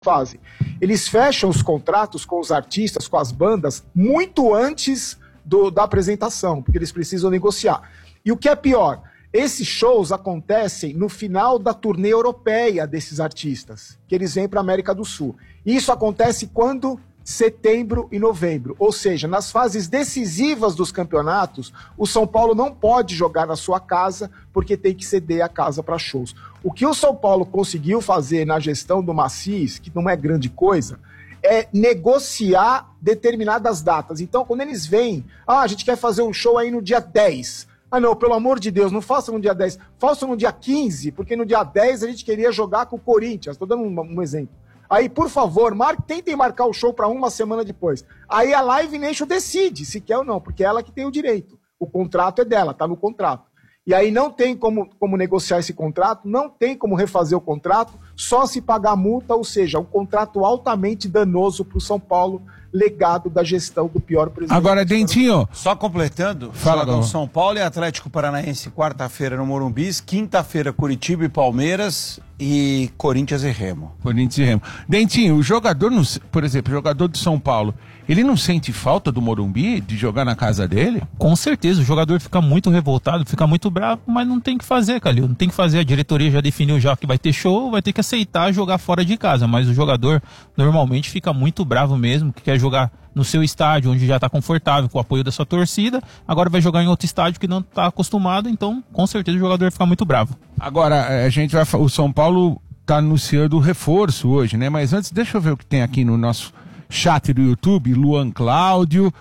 fazem? Eles fecham os contratos com os artistas, com as bandas, muito antes da apresentação, porque eles precisam negociar. E o que é pior, esses shows acontecem no final da turnê europeia desses artistas, que eles vêm para a América do Sul. E isso acontece quando? Setembro e novembro. Ou seja, nas fases decisivas dos campeonatos, o São Paulo não pode jogar na sua casa, porque tem que ceder a casa para shows. O que o São Paulo conseguiu fazer na gestão do Maciz, que não é grande coisa, é negociar determinadas datas. Então, quando eles vêm, a gente quer fazer um show aí no dia 10. Não, pelo amor de Deus, não faça no dia 10, faça no dia 15, porque no dia 10 a gente queria jogar com o Corinthians. Estou dando um exemplo. Aí, por favor, tentem marcar o show para uma semana depois. Aí a Live Nation decide se quer ou não, porque é ela que tem o direito. O contrato é dela, tá no contrato. E aí não tem como negociar esse contrato, não tem como refazer o contrato, só se pagar multa, ou seja, um contrato altamente danoso para o São Paulo, legado da gestão do pior presidente. Agora, Dentinho... Só completando, jogam São Paulo e Atlético Paranaense quarta-feira no Morumbi, quinta-feira Curitiba e Palmeiras e Corinthians e Remo. Corinthians e Remo. Dentinho, o jogador, por exemplo, o jogador do São Paulo, ele não sente falta do Morumbi, de jogar na casa dele? Com certeza, o jogador fica muito revoltado, fica muito bravo, mas não tem que fazer, Calil, não tem que fazer. A diretoria já definiu já que vai ter show, vai ter que aceitar jogar fora de casa, mas o jogador normalmente fica muito bravo mesmo, que quer jogar no seu estádio, onde já está confortável, com o apoio da sua torcida, agora vai jogar em outro estádio que não está acostumado, então com certeza o jogador fica muito bravo. Agora, o São Paulo está anunciando o reforço hoje, né? Mas antes, deixa eu ver o que tem aqui no nosso chat do YouTube. Luan Cláudio,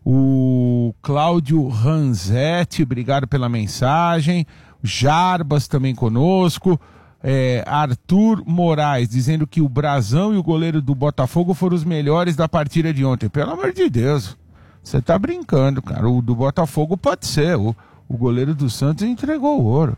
o Cláudio Ranzetti, obrigado pela mensagem. Jarbas também conosco. Arthur Moraes dizendo que o Brazão e o goleiro do Botafogo foram os melhores da partida de ontem. Pelo amor de Deus, você tá brincando, cara. O do Botafogo pode ser, o goleiro do Santos entregou o ouro.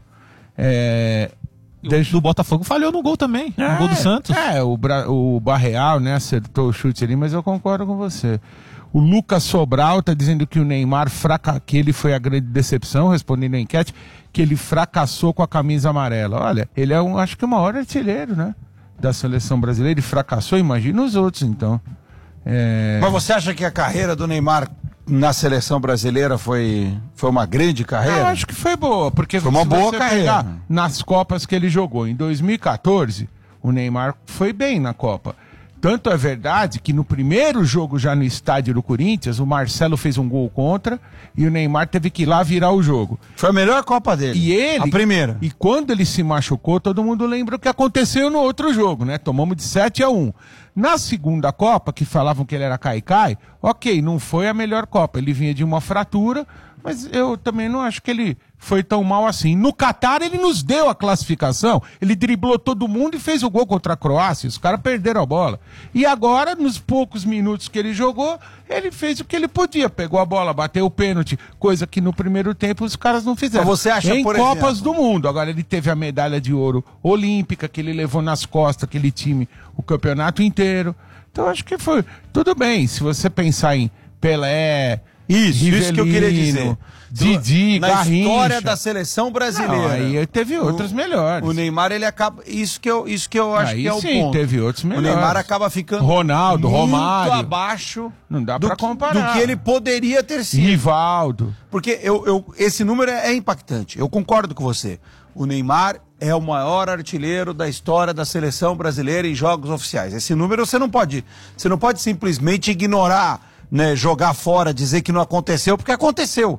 Do Botafogo falhou no gol também, no gol do Santos. O Barreal, né, acertou o chute ali, mas eu concordo com você. O Lucas Sobral tá dizendo que o Neymar que ele foi a grande decepção, respondendo a enquete, que ele fracassou com a camisa amarela. Olha, ele é acho que o maior artilheiro, né, da seleção brasileira. Ele fracassou, imagina os outros, então. Mas você acha que a carreira do Neymar na seleção brasileira foi uma grande carreira? Eu acho que foi boa, porque foi uma boa carreira. Nas Copas que ele jogou em 2014, o Neymar foi bem na Copa. Tanto é verdade que no primeiro jogo já no estádio do Corinthians, o Marcelo fez um gol contra e o Neymar teve que ir lá virar o jogo. Foi a melhor Copa dele. A primeira. E quando ele se machucou, todo mundo lembra o que aconteceu no outro jogo, né? Tomamos de 7-1. Na segunda Copa, que falavam que ele era cai-cai, ok, não foi a melhor Copa. Ele vinha de uma fratura, mas eu também não acho que ele foi tão mal assim. No Catar, ele nos deu a classificação, ele driblou todo mundo e fez o gol contra a Croácia. Os caras perderam a bola. E agora, nos poucos minutos que ele jogou, ele fez o que ele podia. Pegou a bola, bateu o pênalti, coisa que no primeiro tempo os caras não fizeram. Mas você acha, em por Copas exemplo... do Mundo. Agora ele teve a medalha de ouro olímpica, que ele levou nas costas, aquele time, o campeonato inteiro. Então acho que foi tudo bem. Se você pensar em Pelé, isso que eu queria dizer. Didi, na Garrincha. História da seleção brasileira. Não, aí teve outros melhores. O Neymar, ele acaba... Isso que eu acho aí que é o sim, ponto. Teve outros melhores. O Neymar acaba ficando Ronaldo, muito Romário. abaixo. Não dá pra comparar. Do que ele poderia ter sido. Rivaldo. Porque esse número é impactante. Eu concordo com você. O Neymar é o maior artilheiro da história da seleção brasileira em jogos oficiais. Esse número você não pode simplesmente ignorar, né, jogar fora, dizer que não aconteceu, porque aconteceu.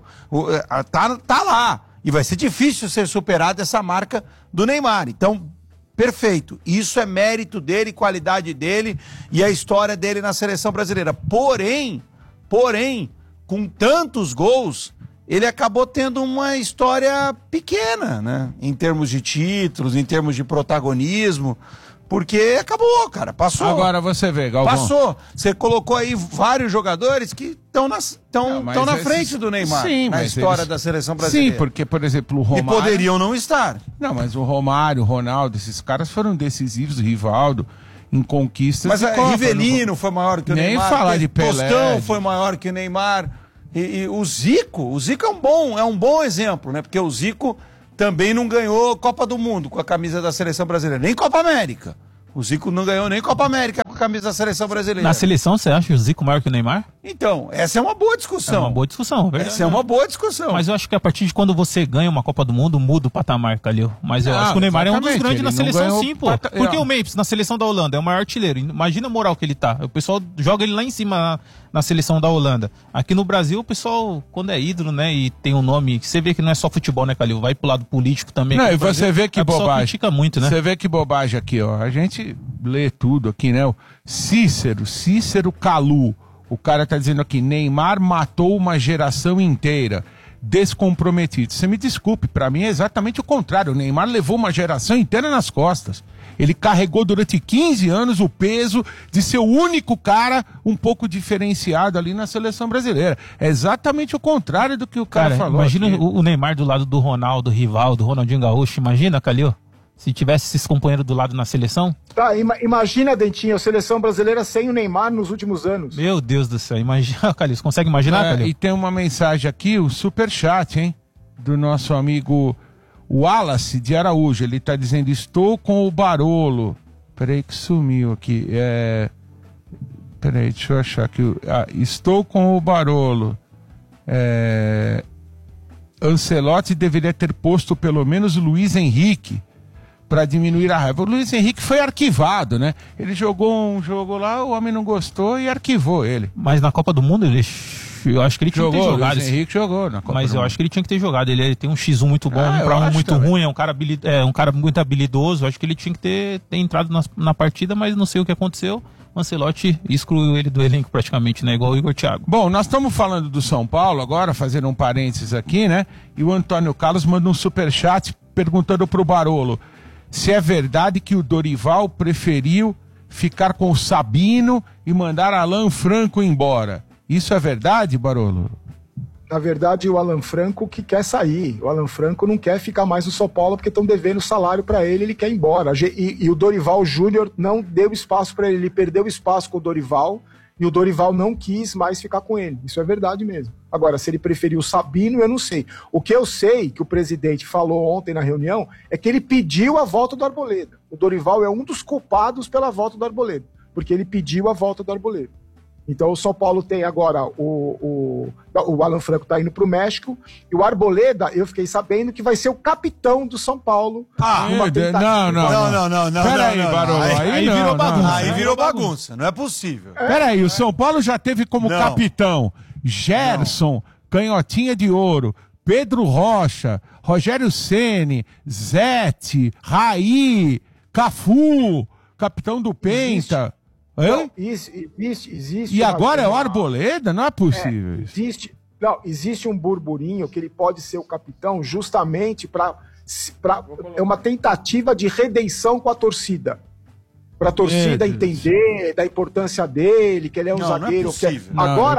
Tá lá. E vai ser difícil ser superada essa marca do Neymar. Então, perfeito. Isso é mérito dele, qualidade dele e a história dele na seleção brasileira. Porém, com tantos gols, ele acabou tendo uma história pequena, né? Em termos de títulos, em termos de protagonismo. Porque acabou, cara, passou. Agora você vê, Galvão. Passou. Você colocou aí vários jogadores que estão na frente do Neymar, sim, na história da seleção brasileira. Sim, porque, por exemplo, o Romário... E poderiam não estar. Não, mas o Romário, o Ronaldo, esses caras foram decisivos, Rivaldo, em conquistas. Mas o Rivelino foi maior que o Neymar. Nem falar de Pelé. Tostão foi maior que o Neymar. E o Zico é um bom exemplo, né? Porque o Zico também não ganhou Copa do Mundo com a camisa da seleção brasileira, nem Copa América. O Zico não ganhou nem Copa América com a camisa da seleção brasileira. Na seleção, você acha o Zico maior que o Neymar? Então, essa é uma boa discussão. É uma boa discussão, verdade. Essa é uma boa discussão. Mas eu acho que a partir de quando você ganha uma Copa do Mundo, muda o patamar, Calil. Mas eu acho que o Neymar é um dos grandes na seleção, sim, pô. Porque o Memphis, na seleção da Holanda, é o maior artilheiro. Imagina a moral que ele tá. O pessoal joga ele lá em cima na seleção da Holanda. Aqui no Brasil, o pessoal, quando é ídolo, né, e tem um nome, você vê que não é só futebol, né, Calil? Vai pro lado político também. Não, e você vê que bobagem. Critica muito, né? Você vê que bobagem aqui, ó. A gente lê tudo aqui, né? O Cícero Calu. O cara tá dizendo aqui, Neymar matou uma geração inteira. Descomprometido. Você me desculpe, pra mim é exatamente o contrário. O Neymar levou uma geração inteira nas costas. Ele carregou durante 15 anos o peso de ser o único cara um pouco diferenciado ali na seleção brasileira. É exatamente o contrário do que o cara falou. Imagina aqui. o Neymar do lado do Ronaldo, Rivaldo, Ronaldinho Gaúcho. Imagina, Calil? Se tivesse esses companheiros do lado na seleção? Tá, imagina, Dentinho, a seleção brasileira sem o Neymar nos últimos anos. Meu Deus do céu, imagina, Calil, você consegue imaginar, Calil? E tem uma mensagem aqui, o superchat, hein? Do nosso amigo Wallace de Araújo. Ele tá dizendo, estou com o Barolo. Peraí que sumiu aqui. Peraí, deixa eu achar aqui. Estou com o Barolo. Ancelotti deveria ter posto pelo menos o Luiz Henrique para diminuir a raiva. O Luiz Henrique foi arquivado, né? Ele jogou um jogo lá, o homem não gostou e arquivou ele. Mas na Copa do Mundo, eu acho que ele tinha que ter jogado. O Luiz Henrique jogou na Copa Mas do eu Mundo. acho que ele tinha que ter jogado. Ele tem um X1 muito bom, um pra um muito também. ruim, é um cara muito habilidoso. Eu acho que ele tinha que ter entrado na partida, mas não sei o que aconteceu. O Ancelotti excluiu ele do elenco praticamente, né? Igual o Igor Thiago. Bom, nós estamos falando do São Paulo agora, fazendo um parênteses aqui, né? E o Antônio Carlos manda um superchat perguntando pro Barolo se é verdade que o Dorival preferiu ficar com o Sabino e mandar Alan Franco embora. Isso é verdade, Barolo? Na verdade, o Alan Franco que quer sair. O Alan Franco não quer ficar mais no São Paulo porque estão devendo salário para ele, ele quer ir embora. E o Dorival Júnior não deu espaço para ele, ele perdeu espaço com o Dorival e o Dorival não quis mais ficar com ele. Isso é verdade mesmo. Agora, se ele preferiu o Sabino, eu não sei. O que eu sei, que o presidente falou ontem na reunião, é que ele pediu a volta do Arboleda. O Dorival é um dos culpados pela volta do Arboleda, porque ele pediu a volta do Arboleda. Então o São Paulo tem agora o Alan Franco tá indo pro México e o Arboleda, eu fiquei sabendo que vai ser o capitão do São Paulo. Não. Peraí, Barolo, aí virou bagunça. Aí virou bagunça, não é possível. Peraí, o São Paulo já teve como capitão Gerson, Canhotinha de Ouro, Pedro Rocha, Rogério Ceni, Zete, Raí, Cafu, capitão do Penta. Não, existe. E agora é o Arboleda? Não é possível. Existe um burburinho que ele pode ser o capitão justamente é uma tentativa de redenção com a torcida. Para a torcida entender da importância dele, que ele é um zagueiro. Não é possível. Agora,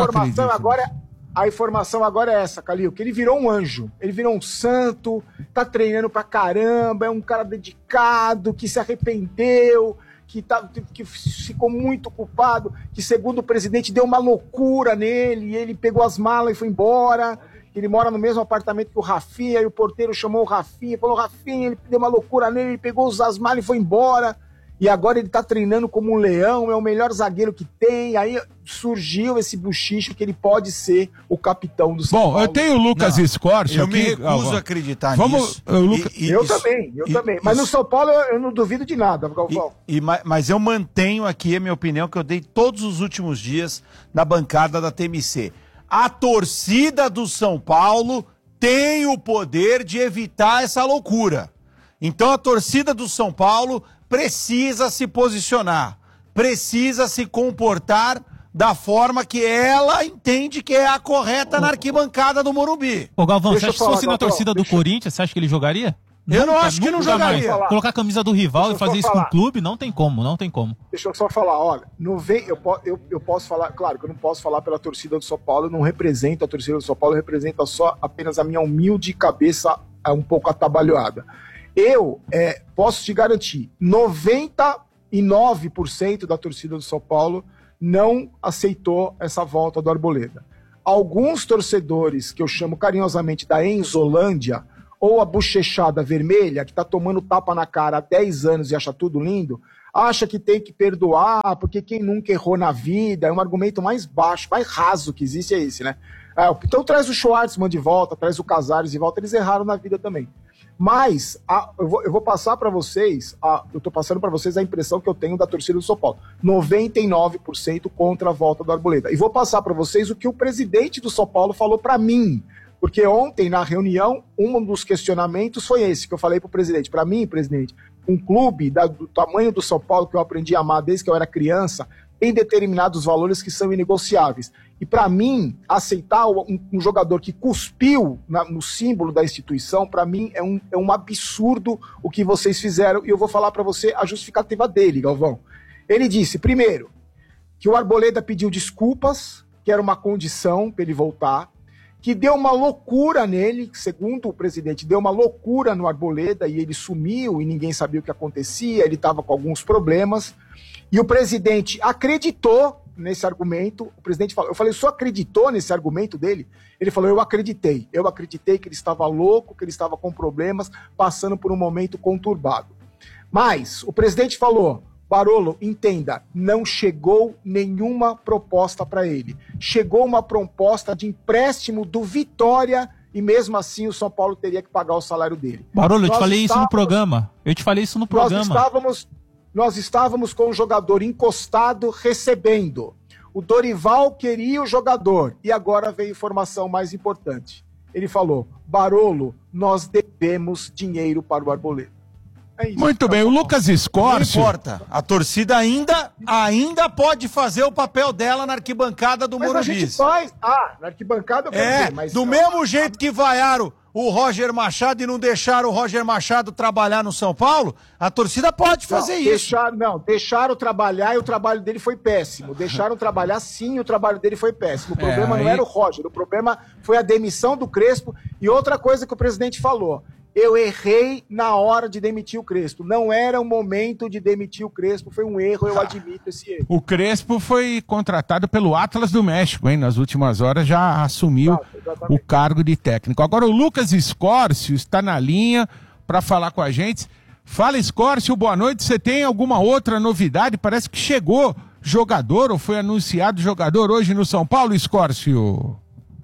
a informação agora é essa, Calil, que ele virou um anjo, ele virou um santo, tá treinando pra caramba, é um cara dedicado, que se arrependeu, que ficou muito culpado, que segundo o presidente deu uma loucura nele, e ele pegou as malas e foi embora. Ele mora no mesmo apartamento que o Rafinha, e o porteiro chamou o Rafinha, falou, Rafinha, ele deu uma loucura nele, ele pegou as malas e foi embora. E agora ele tá treinando como um leão, é o melhor zagueiro que tem. Aí surgiu esse buchicho que ele pode ser o capitão do São Paulo. Bom, eu tenho o Lucas Scorch aqui. Eu me recuso a acreditar nisso. Eu também. Mas no São Paulo eu não duvido de nada, Galvão. Mas eu mantenho aqui a minha opinião que eu dei todos os últimos dias na bancada da TMC. A torcida do São Paulo tem o poder de evitar essa loucura. Então a torcida do São Paulo precisa se posicionar, precisa se comportar da forma que ela entende que é a correta na arquibancada do Morumbi. Ô Galvão, você acha que se fosse na torcida do Corinthians, você acha que ele jogaria? Eu não acho que não jogaria. Colocar a camisa do rival e fazer isso com o clube, não tem como. Deixa eu só falar, olha, eu posso falar, claro que eu não posso falar pela torcida do São Paulo, eu não represento a torcida do São Paulo, eu represento só apenas a minha humilde cabeça um pouco atabalhoada. Eu posso te garantir, 99% da torcida do São Paulo não aceitou essa volta do Arboleda. Alguns torcedores, que eu chamo carinhosamente da Enzolândia, ou a bochechada vermelha, que tá tomando tapa na cara há 10 anos e acha tudo lindo, acha que tem que perdoar, porque quem nunca errou na vida, é um argumento mais baixo, mais raso que existe, é esse, né? Então traz o Schwartzman de volta, traz o Casares de volta, eles erraram na vida também. Mas eu vou passar para vocês, eu estou passando para vocês a impressão que eu tenho da torcida do São Paulo. 99% contra a volta do Arboleda. E vou passar para vocês o que o presidente do São Paulo falou para mim. Porque ontem, na reunião, um dos questionamentos foi esse, que eu falei para o presidente. Para mim, presidente, um clube do tamanho do São Paulo, que eu aprendi a amar desde que eu era criança, tem determinados valores que são inegociáveis. E para mim, aceitar um jogador que cuspiu no símbolo da instituição, para mim é um absurdo o que vocês fizeram. E eu vou falar para você a justificativa dele, Galvão. Ele disse, primeiro, que o Arboleda pediu desculpas, que era uma condição para ele voltar, que deu uma loucura nele, segundo o presidente, deu uma loucura no Arboleda e ele sumiu e ninguém sabia o que acontecia, ele estava com alguns problemas. E o presidente acreditou nesse argumento, o presidente falou, eu falei, o senhor acreditou nesse argumento dele? Ele falou, eu acreditei que ele estava louco, que ele estava com problemas, passando por um momento conturbado. Mas o presidente falou, Barolo, entenda, não chegou nenhuma proposta para ele. Chegou uma proposta de empréstimo do Vitória e mesmo assim o São Paulo teria que pagar o salário dele. Barolo, eu te falei isso no programa. Nós estávamos com o jogador encostado recebendo. O Dorival queria o jogador e agora veio informação mais importante. Ele falou, Barolo, nós devemos dinheiro para o Arboleda. É isso. Muito bem, o Lucas Escorcio... Não importa, a torcida ainda pode fazer o papel dela na arquibancada do Morumbi. Mas a gente faz... na arquibancada eu quero dizer, mas... do mesmo jeito que vaiaram o Roger Machado e não deixaram o Roger Machado trabalhar no São Paulo, a torcida pode fazer isso. Deixaram trabalhar e o trabalho dele foi péssimo. Deixaram trabalhar, sim, o trabalho dele foi péssimo. O problema não era o Roger, o problema foi a demissão do Crespo. E outra coisa que o presidente falou, eu errei na hora de demitir o Crespo. Não era o momento de demitir o Crespo, foi um erro, eu admito esse erro. O Crespo foi contratado pelo Atlas do México, hein? Nas últimas horas já assumiu o cargo de técnico. Agora o Lucas Escorcio está na linha para falar com a gente. Fala, Escorcio, boa noite. Você tem alguma outra novidade? Parece que chegou jogador ou foi anunciado jogador hoje no São Paulo, Escorcio?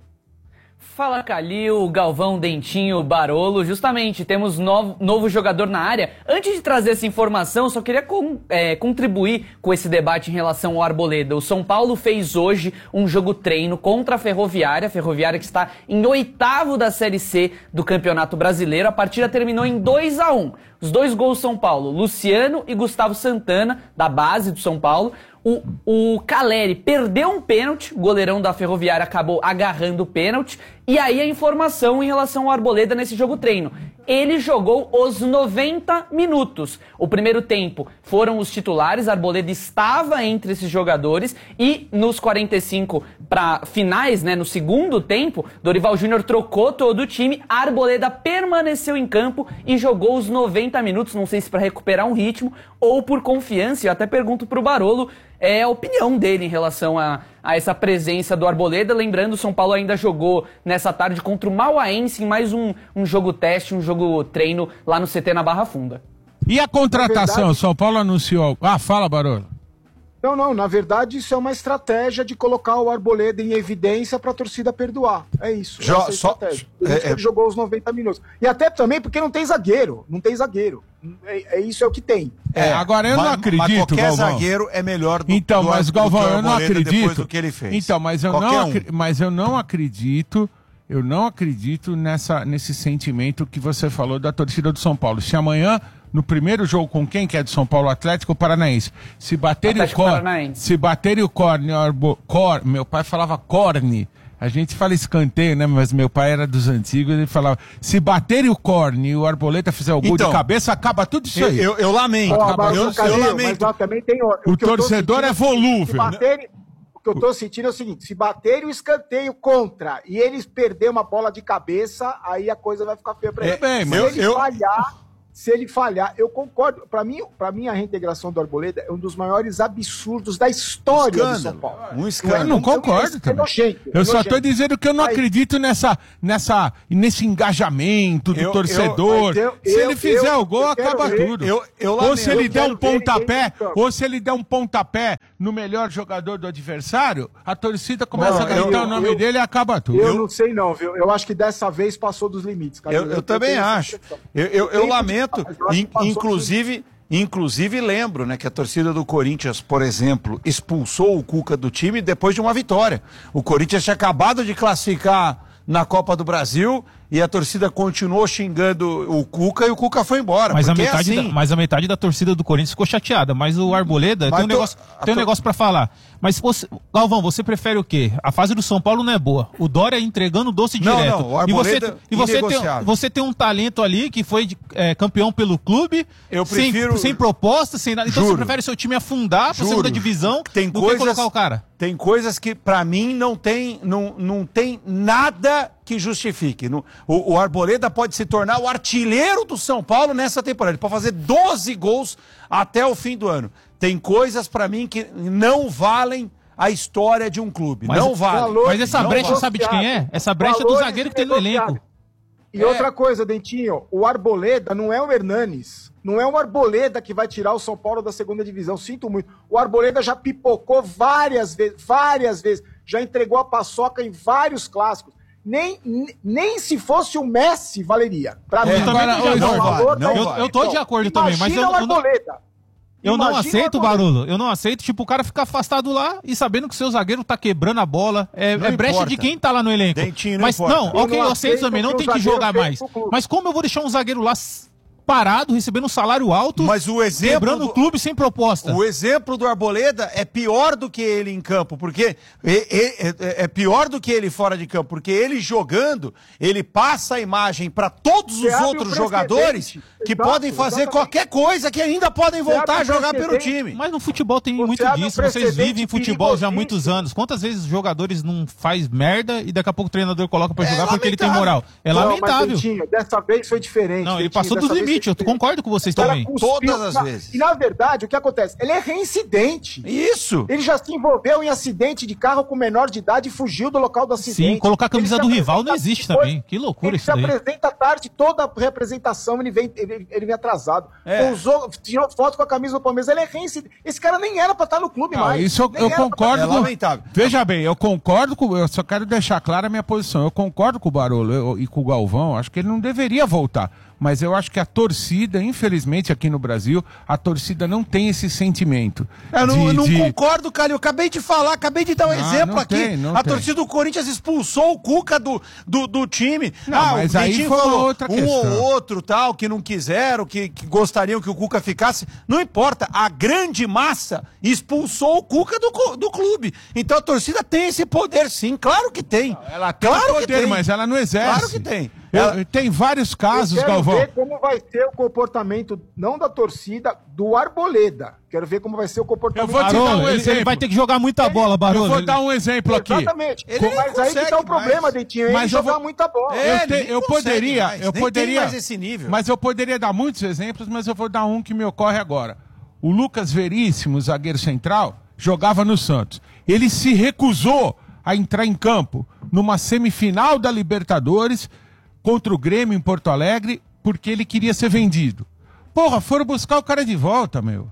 Fala, Calil, Galvão, Dentinho, Barolo. Justamente, temos novo jogador na área. Antes de trazer essa informação, só queria contribuir com esse debate em relação ao Arboleda. O São Paulo fez hoje um jogo treino contra a Ferroviária que está em 8º da Série C do Campeonato Brasileiro. A partida terminou em 2-1. Os 2 gols São Paulo, Luciano e Gustavo Santana, da base do São Paulo. O Caleri perdeu um pênalti, o goleirão da Ferroviária acabou agarrando o pênalti. E aí a informação em relação ao Arboleda nesse jogo treino. Ele jogou os 90 minutos. O primeiro tempo foram os titulares, Arboleda estava entre esses jogadores e nos 45 para finais, no segundo tempo, Dorival Júnior trocou todo o time, Arboleda permaneceu em campo e jogou os 90 minutos, não sei se para recuperar um ritmo ou por confiança. Eu até pergunto pro Barolo a opinião dele em relação a essa presença do Arboleda. Lembrando, o São Paulo ainda jogou nessa tarde contra o Mauaense em mais um jogo teste, um jogo treino lá no CT na Barra Funda. E a contratação? O São Paulo anunciou... fala, Barolo. Não, na verdade isso é uma estratégia de colocar o Arboleda em evidência para a torcida perdoar. É isso. Ele jogou os 90 minutos. E até também porque não tem zagueiro. Isso é o que tem. Agora eu não acredito, mas qualquer Galvão. Zagueiro é melhor do então, do mas Galvão, eu não acredito depois do que ele fez. Então, mas eu não acredito. Eu não acredito nesse sentimento que você falou da torcida do São Paulo. Se amanhã, no primeiro jogo com quem que é do São Paulo, Atlético Paranaense, se baterem o corne, meu pai falava corne, a gente fala escanteio, né? Mas meu pai era dos antigos, ele falava, se baterem o corne e o Arboleda fizer o gol de cabeça, acaba tudo isso aí. Eu lamento. Eu lamento. Mas também tem o torcedor é volúvel. O que eu tô sentindo é o seguinte, se baterem o escanteio contra e eles perderem uma bola de cabeça, aí a coisa vai ficar feia pra ele. se ele falhar, eu concordo. Para mim, a reintegração do Arboleda é um dos maiores absurdos da história do São Paulo. Um escândalo. Eu não concordo também. Eu só estou dizendo que eu não acredito nesse engajamento do torcedor. Se ele fizer o gol, acaba tudo. Ou se ele der um pontapé, ou se ele der um pontapé no melhor jogador do adversário, a torcida começa a gritar o nome dele e acaba tudo. Eu não sei não, viu? Eu acho que dessa vez passou dos limites, cara. Eu também acho. Eu lamento, inclusive lembro, né, que a torcida do Corinthians, por exemplo, expulsou o Cuca do time depois de uma vitória. O Corinthians tinha acabado de classificar na Copa do Brasil e a torcida continuou xingando o Cuca e o Cuca foi embora. Mas a metade da torcida do Corinthians ficou chateada. Mas o Arboleda tem um negócio pra falar. Mas, Galvão, você prefere o quê? A fase do São Paulo não é boa. O Dória entregando doce direto. Não, o Arboleda você tem um talento ali que foi campeão pelo clube, sem proposta, sem nada. Então você prefere seu time afundar pra segunda divisão do que colocar o cara? Tem coisas que, pra mim, não tem nada que justifique. O Arboleda pode se tornar o artilheiro do São Paulo nessa temporada. Ele pode fazer 12 gols até o fim do ano. Tem coisas pra mim que não valem a história de um clube. Não valem. Mas essa brecha, sabe de quem é? Essa brecha é do zagueiro que tem no elenco. E outra coisa, Dentinho, o Arboleda não é o Hernanes. Não é o Arboleda que vai tirar o São Paulo da segunda divisão. Sinto muito. O Arboleda já pipocou várias vezes. Já entregou a paçoca em vários clássicos. Nem se fosse o Messi valeria. Pra mim, eu tô de acordo também, mas o Arboleda. Eu não aceito, Barolo. Eu não aceito, tipo, o cara ficar afastado lá e sabendo que o seu zagueiro tá quebrando a bola. É brecha de quem tá lá no elenco. Dentinho, mas não, eu aceito também, não tem que jogar mais. Mas como eu vou deixar um zagueiro lá parado, recebendo um salário alto, mas o exemplo quebrando o clube sem proposta? O exemplo do Arboleda é pior do que ele em campo, porque é pior do que ele fora de campo, porque ele jogando, ele passa a imagem para todos os outros jogadores que podem fazer qualquer coisa, que ainda podem voltar a jogar pelo time. Mas no futebol tem muito disso, vocês vivem futebol já há muitos anos. Quantas vezes os jogadores não faz merda e daqui a pouco o treinador coloca para jogar porque ele tem moral? É lamentável. Mas, Dentinho, dessa vez foi diferente. Não, ele passou dos limites. Eu concordo com vocês também. Todas as vezes. E na verdade, o que acontece? Ele é reincidente. Isso. Ele já se envolveu em acidente de carro com menor de idade e fugiu do local do acidente. Sim, colocar a camisa do rival não existe também. Que loucura isso daí. Ele se apresenta à tarde, toda a representação, ele vem atrasado. Tirou foto com a camisa do Palmeiras, ele é reincidente. Esse cara nem era pra estar no clube mais. Isso eu concordo. É lamentável. Veja bem, eu concordo com... Eu só quero deixar clara a minha posição. Eu concordo com o Barolo e com o Galvão. Acho que ele não deveria voltar. Mas eu acho que a torcida, infelizmente aqui no Brasil, a torcida não tem esse sentimento. Eu não concordo, cara. Eu acabei de falar, acabei de dar um exemplo aqui. A torcida do Corinthians expulsou o Cuca do time. Mas aí foi outra questão. Ou outro tal, que não quiseram, que gostariam que o Cuca ficasse. Não importa. A grande massa expulsou o Cuca do clube. Então a torcida tem esse poder, sim. Claro que tem. Ela tem poder, mas ela não exerce. Claro que tem. Tem vários casos, Galvão. Quero ver como vai ser o comportamento, não da torcida, do Arboleda. Quero ver como vai ser o comportamento. Eu vou te dar um exemplo. Ele vai ter que jogar muita bola, Barolo. Eu vou dar um exemplo aqui. Exatamente. Mas aí que tá o problema, Dentinho. Ele jogar muita bola. Eu poderia mais esse nível. Mas eu poderia dar muitos exemplos, mas eu vou dar um que me ocorre agora. O Lucas Veríssimo, zagueiro central, jogava no Santos. Ele se recusou a entrar em campo numa semifinal da Libertadores contra o Grêmio em Porto Alegre, porque ele queria ser vendido. Porra, foram buscar o cara de volta, meu.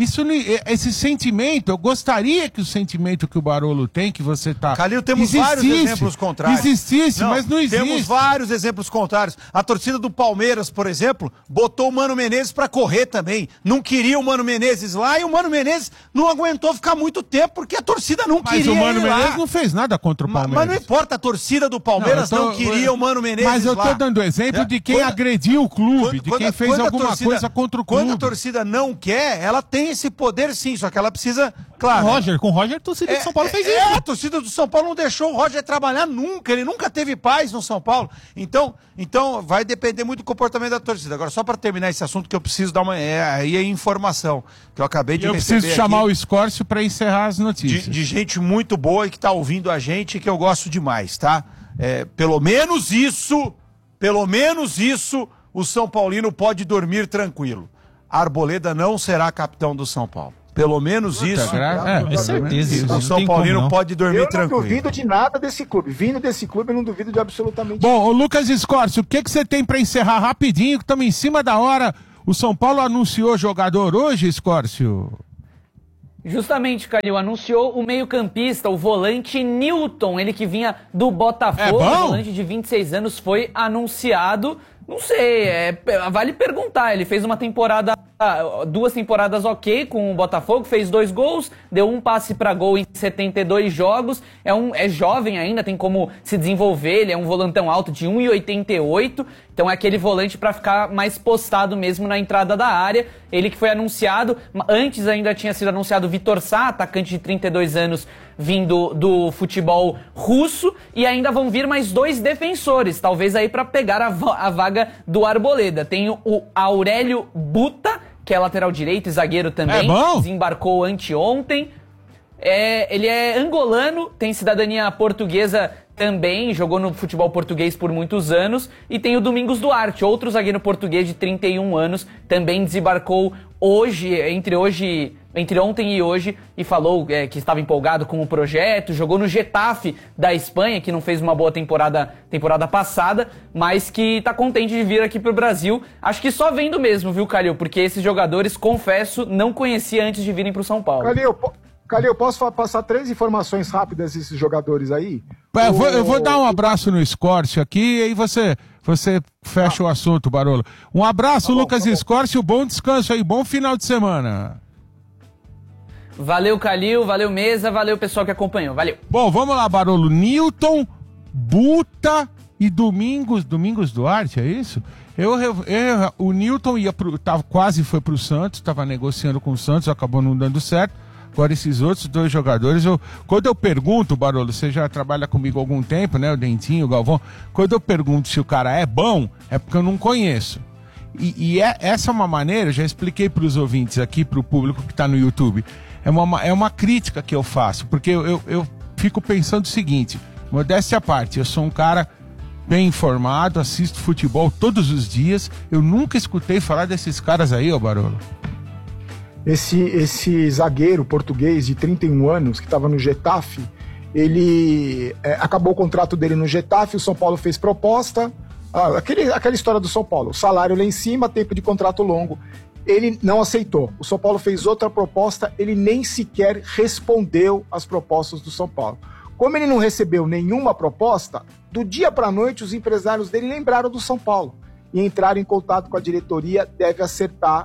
Esse sentimento, eu gostaria que o sentimento que o Barolo tem, que você tá... Calil, temos vários exemplos contrários. Mas não existe. Temos vários exemplos contrários. A torcida do Palmeiras, por exemplo, botou o Mano Menezes pra correr também. Não queria o Mano Menezes lá e o Mano Menezes não aguentou ficar muito tempo porque a torcida não queria. Mas o Mano Menezes não fez nada contra o Palmeiras. Mas não importa, a torcida do Palmeiras não queria o Mano Menezes lá. Mas eu tô dando exemplo de quem agrediu o clube, de quem fez alguma coisa contra o clube. Quando a torcida não quer, ela tem esse poder sim, só que ela precisa, claro... Com o Roger, a torcida do São Paulo fez isso. A torcida do São Paulo não deixou o Roger trabalhar nunca, ele nunca teve paz no São Paulo. Então vai depender muito do comportamento da torcida. Agora, só para terminar esse assunto que eu preciso dar aí a informação, que eu acabei de receber. Eu preciso chamar o Escórcio para encerrar as notícias. De gente muito boa e que tá ouvindo a gente, que eu gosto demais, tá? Pelo menos isso o São Paulino pode dormir tranquilo. Arboleda não será capitão do São Paulo. Pelo menos isso. É certeza. Isso. O São Paulino pode dormir tranquilo. Eu não duvido de nada desse clube. Vindo desse clube, eu não duvido de absolutamente nada. Bom, o Lucas Escorcio, o que você tem para encerrar rapidinho, que estamos em cima da hora. O São Paulo anunciou jogador hoje, Escorcio? Justamente, Calil, anunciou o meio-campista, o volante Newton, ele que vinha do Botafogo, o volante de 26 anos, foi anunciado. Não sei, vale perguntar, ele fez uma temporada, 2 temporadas ok com o Botafogo, fez 2 gols, deu um passe para gol em 72 jogos, é jovem ainda, tem como se desenvolver, ele é um volantão alto de 1,88, então é aquele volante para ficar mais postado mesmo na entrada da área. Ele que foi anunciado, antes ainda tinha sido anunciado o Vitor Sá, atacante de 32 anos, vindo do futebol russo, e ainda vão vir mais 2 defensores, talvez aí para pegar a vaga do Arboleda. Tem o Aurélio Buta, que é lateral direito e zagueiro também, desembarcou anteontem. Ele é angolano, tem cidadania portuguesa também, jogou no futebol português por muitos anos. E tem o Domingos Duarte, outro zagueiro português de 31 anos, também desembarcou entre ontem e hoje, e falou que estava empolgado com o projeto. Jogou no Getafe da Espanha, que não fez uma boa temporada passada, mas que está contente de vir aqui pro Brasil. Acho que só vendo mesmo, viu, Calil? Porque esses jogadores, confesso, não conhecia antes de virem pro São Paulo. Calil, posso passar 3 informações rápidas desses jogadores aí? Eu vou dar um abraço no Escorcio aqui e aí você fecha o assunto, Barolo. Um abraço, Lucas Escorcio, bom descanso aí, bom final de semana. Valeu, Calil, valeu, Mesa, valeu, pessoal que acompanhou, valeu. Bom, vamos lá, Barolo. Newton, Buta e Domingos Duarte, é isso? O Newton quase foi pro Santos, estava negociando com o Santos, acabou não dando certo. Agora, esses outros 2 jogadores, quando eu pergunto, Barolo, você já trabalha comigo há algum tempo, né? O Dentinho, o Galvão. Quando eu pergunto se o cara é bom, é porque eu não conheço. Essa é uma maneira, eu já expliquei para os ouvintes aqui, para o público que está no YouTube, é uma crítica que eu faço, porque eu fico pensando o seguinte, modéstia à parte, eu sou um cara bem informado, assisto futebol todos os dias, eu nunca escutei falar desses caras aí, ô Barolo. Esse zagueiro português de 31 anos, que estava no Getafe, ele acabou o contrato dele no Getafe, o São Paulo fez proposta, aquela história do São Paulo, salário lá em cima, tempo de contrato longo, ele não aceitou. O São Paulo fez outra proposta, ele nem sequer respondeu às propostas do São Paulo. Como ele não recebeu nenhuma proposta, do dia para a noite os empresários dele lembraram do São Paulo e entraram em contato com a diretoria, deve acertar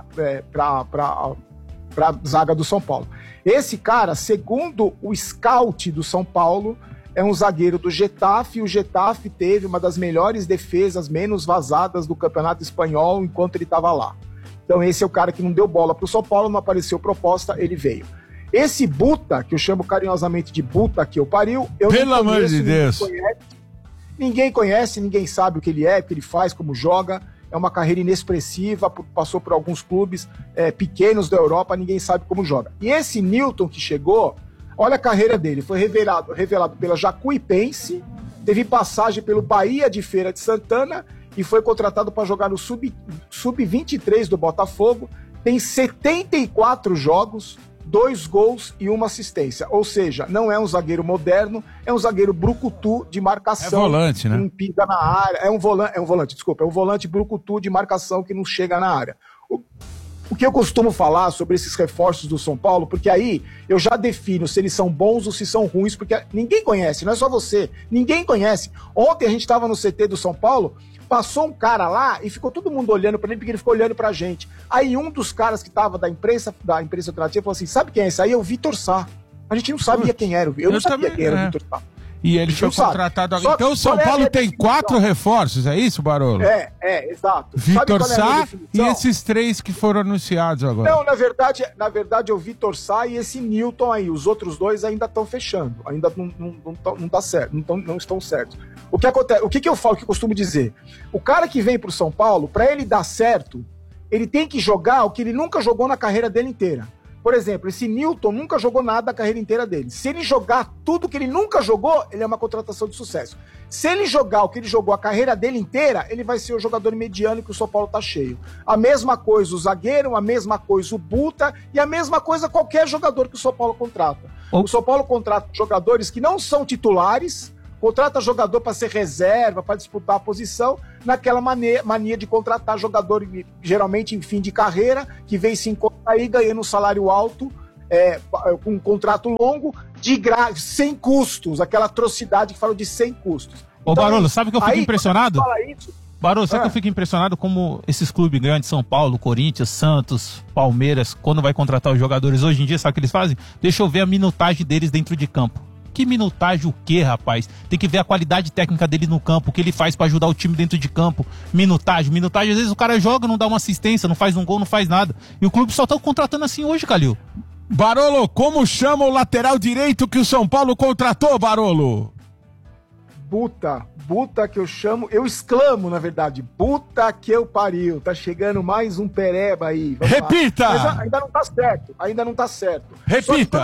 para a zaga do São Paulo. Esse cara, segundo o scout do São Paulo, é um zagueiro do Getafe, e o Getafe teve uma das melhores defesas menos vazadas do Campeonato Espanhol enquanto ele estava lá. Então esse é o cara que não deu bola para o São Paulo, não apareceu proposta, ele veio. Esse Buta, que eu chamo carinhosamente de Buta que eu pariu, eu Pelo não conheço, amor de Deus. Ninguém conhece, ninguém sabe o que ele é, o que ele faz, como joga. É uma carreira inexpressiva, passou por alguns clubes pequenos da Europa, ninguém sabe como joga. E esse Newton que chegou, olha a carreira dele, foi revelado pela Jacuipense, teve passagem pelo Bahia de Feira de Santana e foi contratado para jogar no Sub-23 do Botafogo, tem 74 jogos, 2 gols e 1 assistência. Ou seja, não é um zagueiro moderno, é um zagueiro brucutu de marcação. É volante, né? Que não pisa na área. É um volante brucutu de marcação que não chega na área. O que eu costumo falar sobre esses reforços do São Paulo, porque aí eu já defino se eles são bons ou se são ruins, porque ninguém conhece, não é só você, ninguém conhece. Ontem a gente estava no CT do São Paulo, passou um cara lá e ficou todo mundo olhando para ele, porque ele ficou olhando pra gente. Aí um dos caras que estava da imprensa alternativa falou assim, sabe quem é esse aí? É o Vitor Sá. A gente não sabia quem era, eu não sabia quem era o Vitor Sá. E ele foi contratado agora. Então o São Paulo tem 4 reforços, é isso, Barolo? Exato. Vitor Sá e esses 3 que foram anunciados agora. Não, na verdade é o Vitor Sá e esse Newton aí. Os outros 2 ainda estão fechando. Ainda não tá certo, não estão certos. O que acontece? O que eu falo, que eu costumo dizer? O cara que vem pro São Paulo, para ele dar certo, ele tem que jogar o que ele nunca jogou na carreira dele inteira. Por exemplo, esse Newton nunca jogou nada a carreira inteira dele. Se ele jogar tudo que ele nunca jogou, ele é uma contratação de sucesso. Se ele jogar o que ele jogou a carreira dele inteira, ele vai ser o jogador mediano que o São Paulo tá cheio. A mesma coisa o zagueiro, a mesma coisa o Buta e a mesma coisa qualquer jogador que o São Paulo contrata. O São Paulo contrata jogadores que não são titulares, contrata jogador para ser reserva, para disputar a posição, naquela mania de contratar jogador, geralmente em fim de carreira, que vem se encontrar aí ganhando um salário alto, com um contrato longo, sem custos, aquela atrocidade que fala de sem custos. Ô, Então, Barolo, sabe que eu fico impressionado? Isso, Barolo, sabe que eu fico impressionado como esses clubes grandes, São Paulo, Corinthians, Santos, Palmeiras, quando vai contratar os jogadores hoje em dia, sabe o que eles fazem? Deixa eu ver a minutagem deles dentro de campo. Que minutagem o quê, rapaz? Tem que ver a qualidade técnica dele no campo, o que ele faz pra ajudar o time dentro de campo. Minutagem, às vezes o cara joga, não dá uma assistência, não faz um gol, não faz nada. E o clube só tá contratando assim hoje, Calil. Barolo, como chama o lateral direito que o São Paulo contratou, Barolo? Buta que eu exclamo, na verdade, Buta que eu pariu, tá chegando mais um pereba aí. Vamos Repita! Lá. Mas ainda não tá certo. Repita! Só que quando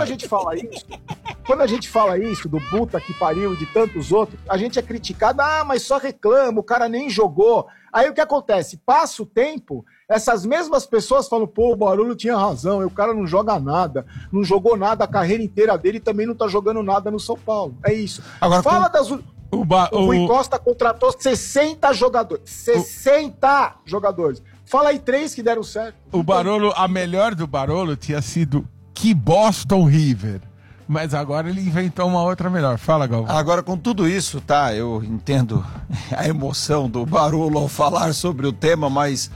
a gente fala isso, do Buta que pariu e de tantos outros, a gente é criticado, mas só reclama, o cara nem jogou. Aí o que acontece? Passa o tempo, essas mesmas pessoas falam, pô, o Barolo tinha razão, o cara não joga nada, não jogou nada a carreira inteira dele e também não tá jogando nada no São Paulo. É isso. Agora, fala das... O Rui Costa contratou 60 jogadores. 60 jogadores. Fala aí 3 que deram certo. O Barolo, a melhor do Barolo tinha sido que Boston River. Mas agora ele inventou uma outra melhor. Fala, Galvão. Agora, com tudo isso, tá, eu entendo a emoção do Barolo ao falar sobre o tema, mas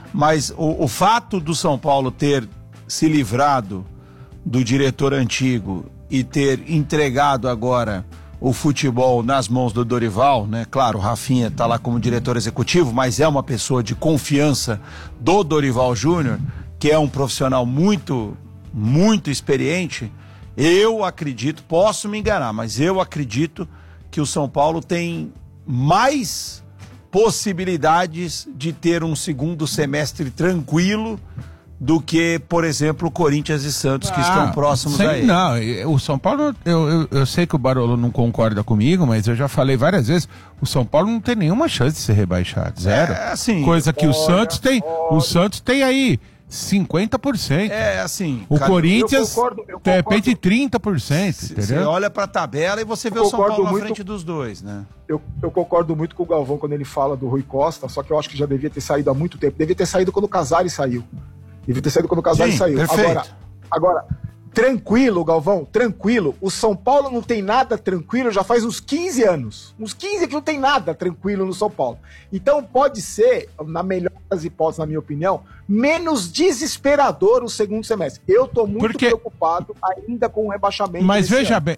o fato do São Paulo ter se livrado do diretor antigo e ter entregado agora o futebol nas mãos do Dorival, né? Claro, o Rafinha tá lá como diretor executivo, mas é uma pessoa de confiança do Dorival Júnior, que é um profissional muito, muito experiente. Eu acredito, posso me enganar, mas eu acredito que o São Paulo tem mais possibilidades de ter um segundo semestre tranquilo do que, por exemplo, Corinthians e Santos, que estão próximos a ele. Não, o São Paulo, eu sei que o Barolo não concorda comigo, mas eu já falei várias vezes, o São Paulo não tem nenhuma chance de ser rebaixado, zero. Assim, coisa que o Santos tem, o Santos tem aí 50%. Assim, o Corinthians, eu concordo. de repente, 30%, entendeu? Você olha pra tabela e você vê o São Paulo na frente dos dois, né? Eu concordo muito com o Galvão quando ele fala do Rui Costa, só que eu acho que já devia ter saído há muito tempo. Devia ter saído quando o Casares saiu. Devia ter saído quando o Casares saiu. Perfeito. Agora, tranquilo, Galvão, tranquilo. O São Paulo não tem nada tranquilo já faz uns 15 anos. Uns 15 que não tem nada tranquilo no São Paulo. Então pode ser, na melhor das hipóteses, na minha opinião, menos desesperador o segundo semestre. Eu tô muito preocupado ainda com o rebaixamento. Mas veja bem,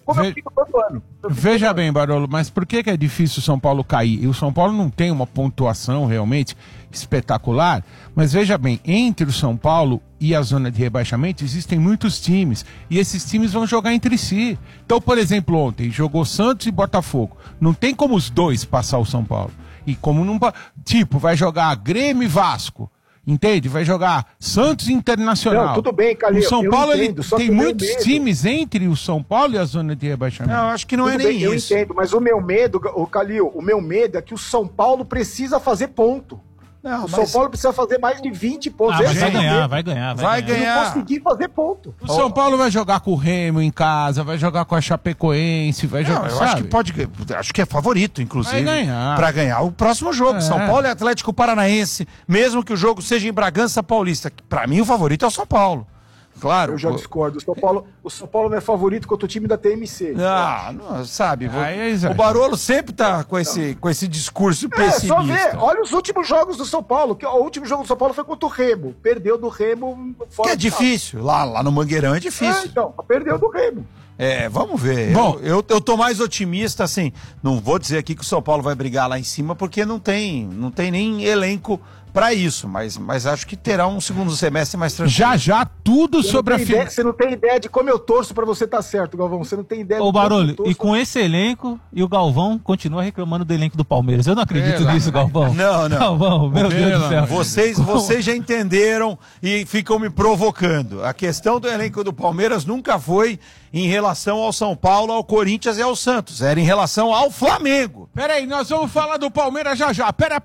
veja bem, Barolo, mas por que é difícil o São Paulo cair? E o São Paulo não tem uma pontuação realmente espetacular, mas veja bem, entre o São Paulo e a zona de rebaixamento existem muitos times, e esses times vão jogar entre si. Então, por exemplo, ontem jogou Santos e Botafogo. Não tem como os dois passar o São Paulo. E como não... Tipo, vai jogar Grêmio e Vasco. Entende? Vai jogar Santos Internacional. Não, tudo bem, Calil. O São Paulo entendo, tem muitos times entre o São Paulo e a zona de rebaixamento. Não, acho que não tudo é bem, nem isso. Eu entendo, mas o meu medo, Calil, o meu medo é que o São Paulo precisa fazer ponto. Não, o São Paulo precisa fazer mais de 20 pontos. Mas vai ganhar. Vai ganhar. Não conseguir fazer ponto. O São Paulo vai jogar com o Remo em casa, vai jogar com a Chapecoense, vai jogar, eu acho que é favorito, inclusive, vai ganhar. Pra ganhar o próximo jogo. São Paulo e Atlético Paranaense, mesmo que o jogo seja em Bragança Paulista. Pra mim, o favorito é o São Paulo. Claro. Eu já discordo. O São Paulo não é favorito contra o time da TMC. Não, sabe? O Barolo sempre tá com esse discurso pessimista. Só ver. Olha os últimos jogos do São Paulo. O último jogo do São Paulo foi contra o Remo. Perdeu do Remo fora. Que é difícil. Lá no Mangueirão é difícil. Então, perdeu do Remo. Vamos ver. Bom, eu tô mais otimista, assim. Não vou dizer aqui que o São Paulo vai brigar lá em cima, porque não tem nem elenco para isso, mas acho que terá um segundo semestre mais tranquilo. Já tudo sobre a final. Você não tem ideia de como eu torço pra você estar certo, Galvão. Você não tem ideia. Ô, Barolho, e com esse elenco, e o Galvão continua reclamando do elenco do Palmeiras. Eu não acredito nisso, Galvão. Não. Galvão, meu Deus do céu. Vocês já entenderam e ficam me provocando. A questão do elenco do Palmeiras nunca foi em relação ao São Paulo, ao Corinthians e ao Santos. Era em relação ao Flamengo. Peraí, nós vamos falar do Palmeiras já. Para.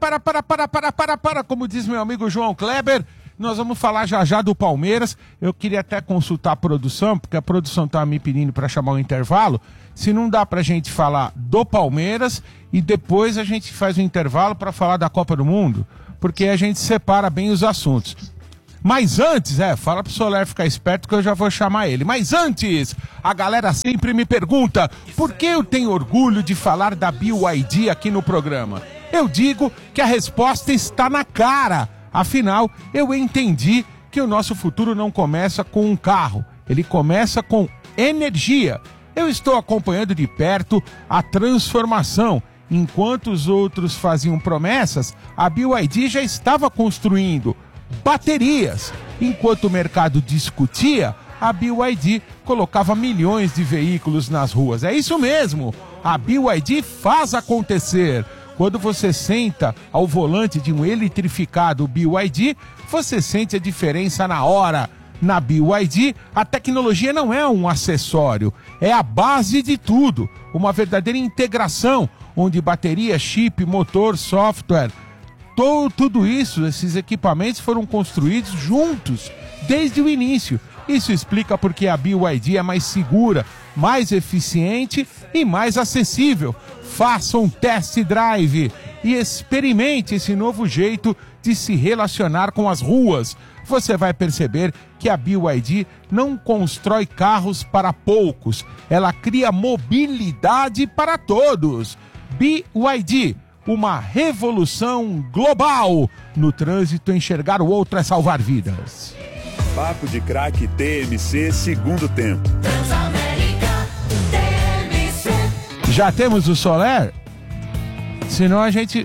Como diz meu amigo João Kleber, nós vamos falar já do Palmeiras. Eu queria até consultar a produção, porque a produção tá me pedindo para chamar o intervalo. Se não dá pra gente falar do Palmeiras e depois a gente faz o intervalo para falar da Copa do Mundo, porque a gente separa bem os assuntos. Mas antes, fala pro Soler ficar esperto que eu já vou chamar ele. Mas antes, a galera sempre me pergunta por que eu tenho orgulho de falar da BYD aqui no programa. Eu digo que a resposta está na cara. Afinal, eu entendi que o nosso futuro não começa com um carro, ele começa com energia. Eu estou acompanhando de perto a transformação. Enquanto os outros faziam promessas, a BYD já estava construindo baterias. Enquanto o mercado discutia, a BYD colocava milhões de veículos nas ruas. É isso mesmo, a BYD faz acontecer. Quando você senta ao volante de um eletrificado BYD, você sente a diferença na hora. Na BYD, a tecnologia não é um acessório, é a base de tudo. Uma verdadeira integração, onde bateria, chip, motor, software, tudo isso, esses equipamentos foram construídos juntos, desde o início. Isso explica porque a BYD é mais segura, mais eficiente e mais acessível. Faça um test drive e experimente esse novo jeito de se relacionar com as ruas. Você vai perceber que a BYD não constrói carros para poucos, ela cria mobilidade para todos. BYD, uma revolução global. No trânsito, enxergar o outro é salvar vidas. Papo de Craque TMC, segundo tempo. Já temos o Soler? Senão a gente...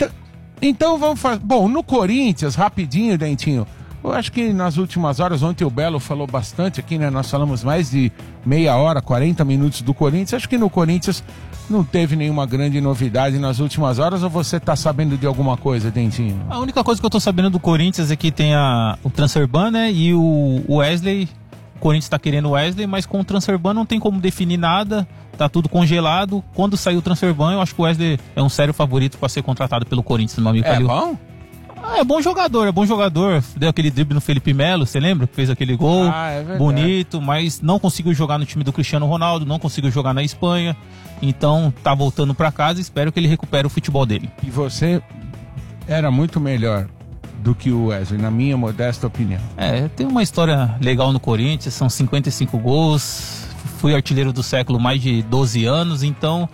Então vamos fazer... Bom, no Corinthians, rapidinho, Dentinho. Eu acho que nas últimas horas, ontem o Belo falou bastante aqui, né? Nós falamos mais de meia hora, 40 minutos do Corinthians. Acho que no Corinthians não teve nenhuma grande novidade nas últimas horas, ou você tá sabendo de alguma coisa, Dentinho? A única coisa que eu tô sabendo do Corinthians é que tem o transfer ban, né? E o Wesley, o Corinthians tá querendo o Wesley, mas com o transfer ban não tem como definir nada, tá tudo congelado. Quando sair o transfer ban, eu acho que o Wesley é um sério favorito para ser contratado pelo Corinthians, meu amigo Calil. Bom? É bom jogador. Deu aquele drible no Felipe Melo, você lembra? Fez aquele gol bonito, mas não conseguiu jogar no time do Cristiano Ronaldo, não conseguiu jogar na Espanha. Então tá voltando pra casa e espero que ele recupere o futebol dele. E você era muito melhor do que o Wesley, na minha modesta opinião. Tem uma história legal no Corinthians, são 55 gols, fui artilheiro do século mais de 12 anos, então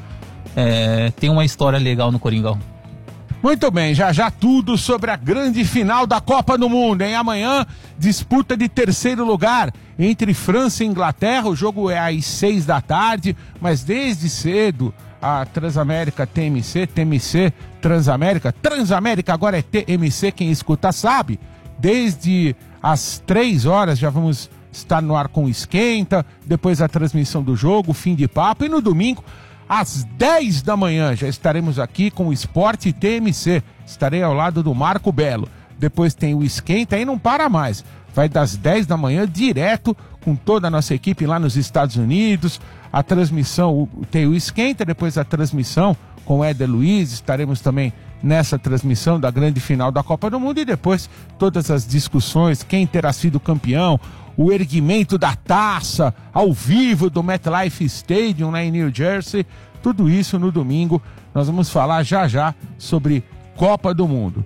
tem uma história legal no Coringão. Muito bem, já tudo sobre a grande final da Copa do Mundo, hein? Amanhã, disputa de terceiro lugar entre França e Inglaterra. O jogo é às 6 da tarde, mas desde cedo a Transamérica TMC, Transamérica agora é TMC, quem escuta sabe. Desde as 3 horas já vamos estar no ar com o Esquenta, depois a transmissão do jogo, fim de papo, e no domingo, às 10 da manhã, já estaremos aqui com o Esporte TMC. Estarei ao lado do Marco Belo. Depois tem o Esquenta, aí não para mais. Vai das 10 da manhã direto com toda a nossa equipe lá nos Estados Unidos. A transmissão, tem o Esquenta, depois a transmissão com o Éder Luiz. Estaremos também nessa transmissão da grande final da Copa do Mundo. E depois todas as discussões, quem terá sido campeão, o erguimento da taça ao vivo do MetLife Stadium lá em New Jersey, tudo isso no domingo. Nós vamos falar já sobre Copa do Mundo.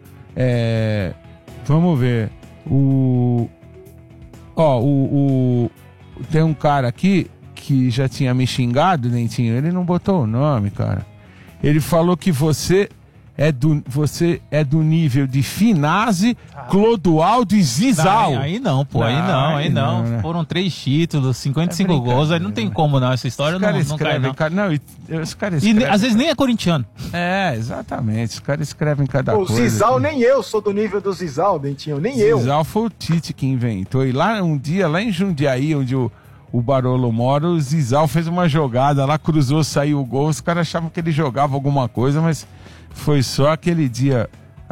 Vamos ver. Tem um cara aqui que já tinha me xingado, Dentinho, ele não botou o nome, cara. Ele falou que você você é do nível de Finazzi, Clodoaldo e Zizal. Aí não, pô, aí não. Né? Foram 3 títulos, 55 gols, aí não tem como não, essa história não cai não. Os caras escrevem. E às vezes nem é corintiano. Exatamente, os caras escrevem cada O coisa. Zizal, nem eu sou do nível do Zizal, Dentinho, nem eu. Zizal foi o Tite que inventou. E lá um dia, lá em Jundiaí, onde o Barolo mora, o Zizal fez uma jogada lá, cruzou, saiu o gol, os caras achavam que ele jogava alguma coisa, mas foi só aquele dia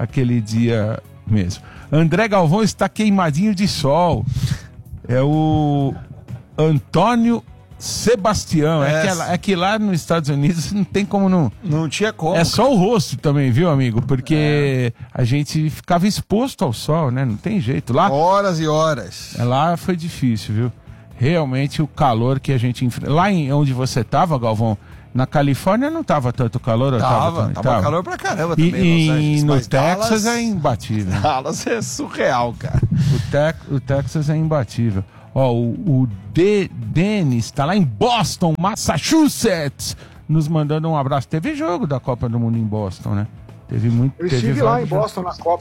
mesmo. André Galvão está queimadinho de sol. É o Antônio Sebastião. É que lá nos Estados Unidos não tem como não. Não tinha como. É só o rosto também, viu, amigo? Porque a gente ficava exposto ao sol, né? Não tem jeito. Lá, horas e horas. Lá foi difícil, viu? Realmente o calor que a gente enfrenta. Lá onde você tava, Galvão, na Califórnia não tava tanto calor? Tava calor pra caramba também. E no Texas Dallas é imbatível. Dallas é surreal, cara. O Texas é imbatível. Ó, o Denis tá lá em Boston, Massachusetts, nos mandando um abraço. Teve jogo da Copa do Mundo em Boston, né? Eu estive lá em Boston na Copa.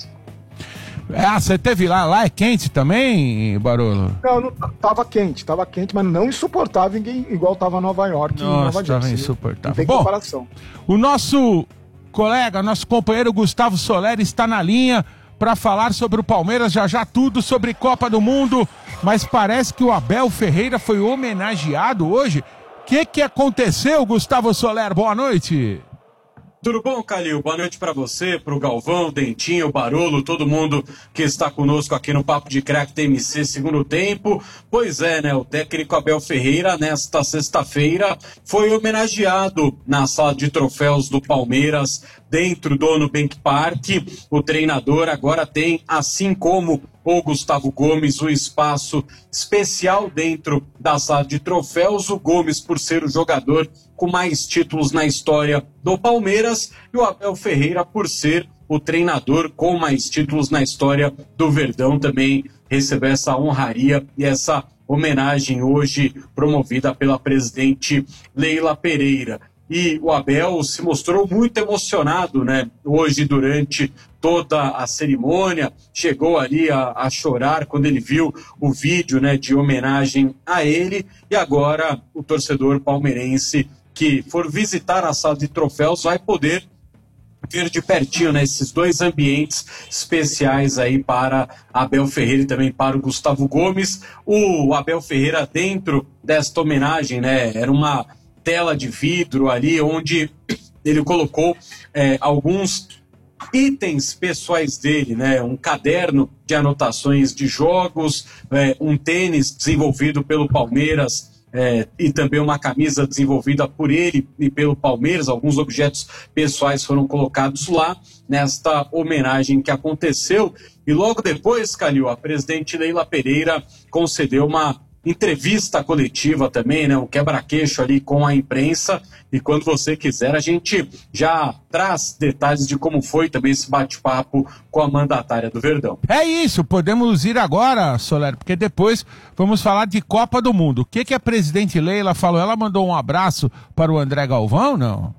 Você teve lá? Lá é quente também, Barolo? Não, tava quente, mas não insuportável igual tava em Nova York. Nossa, tava insuportável. Não tem comparação. O nosso colega, nosso companheiro Gustavo Soler está na linha para falar sobre o Palmeiras, já tudo sobre Copa do Mundo, mas parece que o Abel Ferreira foi homenageado hoje. O que aconteceu, Gustavo Soler? Boa noite. Tudo bom, Calil? Boa noite para você, para o Galvão, Dentinho, Barolo, todo mundo que está conosco aqui no Papo de Craque TMC segundo tempo. Pois é, né? O técnico Abel Ferreira, nesta sexta-feira, foi homenageado na sala de troféus do Palmeiras, dentro do Nubank Park. O treinador agora tem, assim como o Gustavo Gomes, um espaço especial dentro da sala de troféus. O Gomes, por ser o jogador com mais títulos na história do Palmeiras, e o Abel Ferreira, por ser o treinador com mais títulos na história do Verdão, também recebeu essa honraria e essa homenagem hoje promovida pela presidente Leila Pereira. E o Abel se mostrou muito emocionado, né? Hoje, durante toda a cerimônia, chegou ali a chorar quando ele viu o vídeo, né, de homenagem a ele. E agora o torcedor palmeirense que for visitar a sala de troféus vai poder ver de pertinho, né, esses dois ambientes especiais aí para Abel Ferreira e também para o Gustavo Gomes. O Abel Ferreira, dentro desta homenagem, né, era uma tela de vidro ali onde ele colocou alguns itens pessoais dele, né? Um caderno de anotações de jogos, um tênis desenvolvido pelo Palmeiras e também uma camisa desenvolvida por ele e pelo Palmeiras. Alguns objetos pessoais foram colocados lá nesta homenagem que aconteceu. E logo depois, Calil, a presidente Leila Pereira concedeu uma entrevista coletiva também, né? Um quebra-queixo ali com a imprensa. E quando você quiser, a gente já traz detalhes de como foi também esse bate-papo com a mandatária do Verdão. É isso, podemos ir agora, Soler, porque depois vamos falar de Copa do Mundo. O que a presidente Leila falou? Ela mandou um abraço para o André Galvão, não?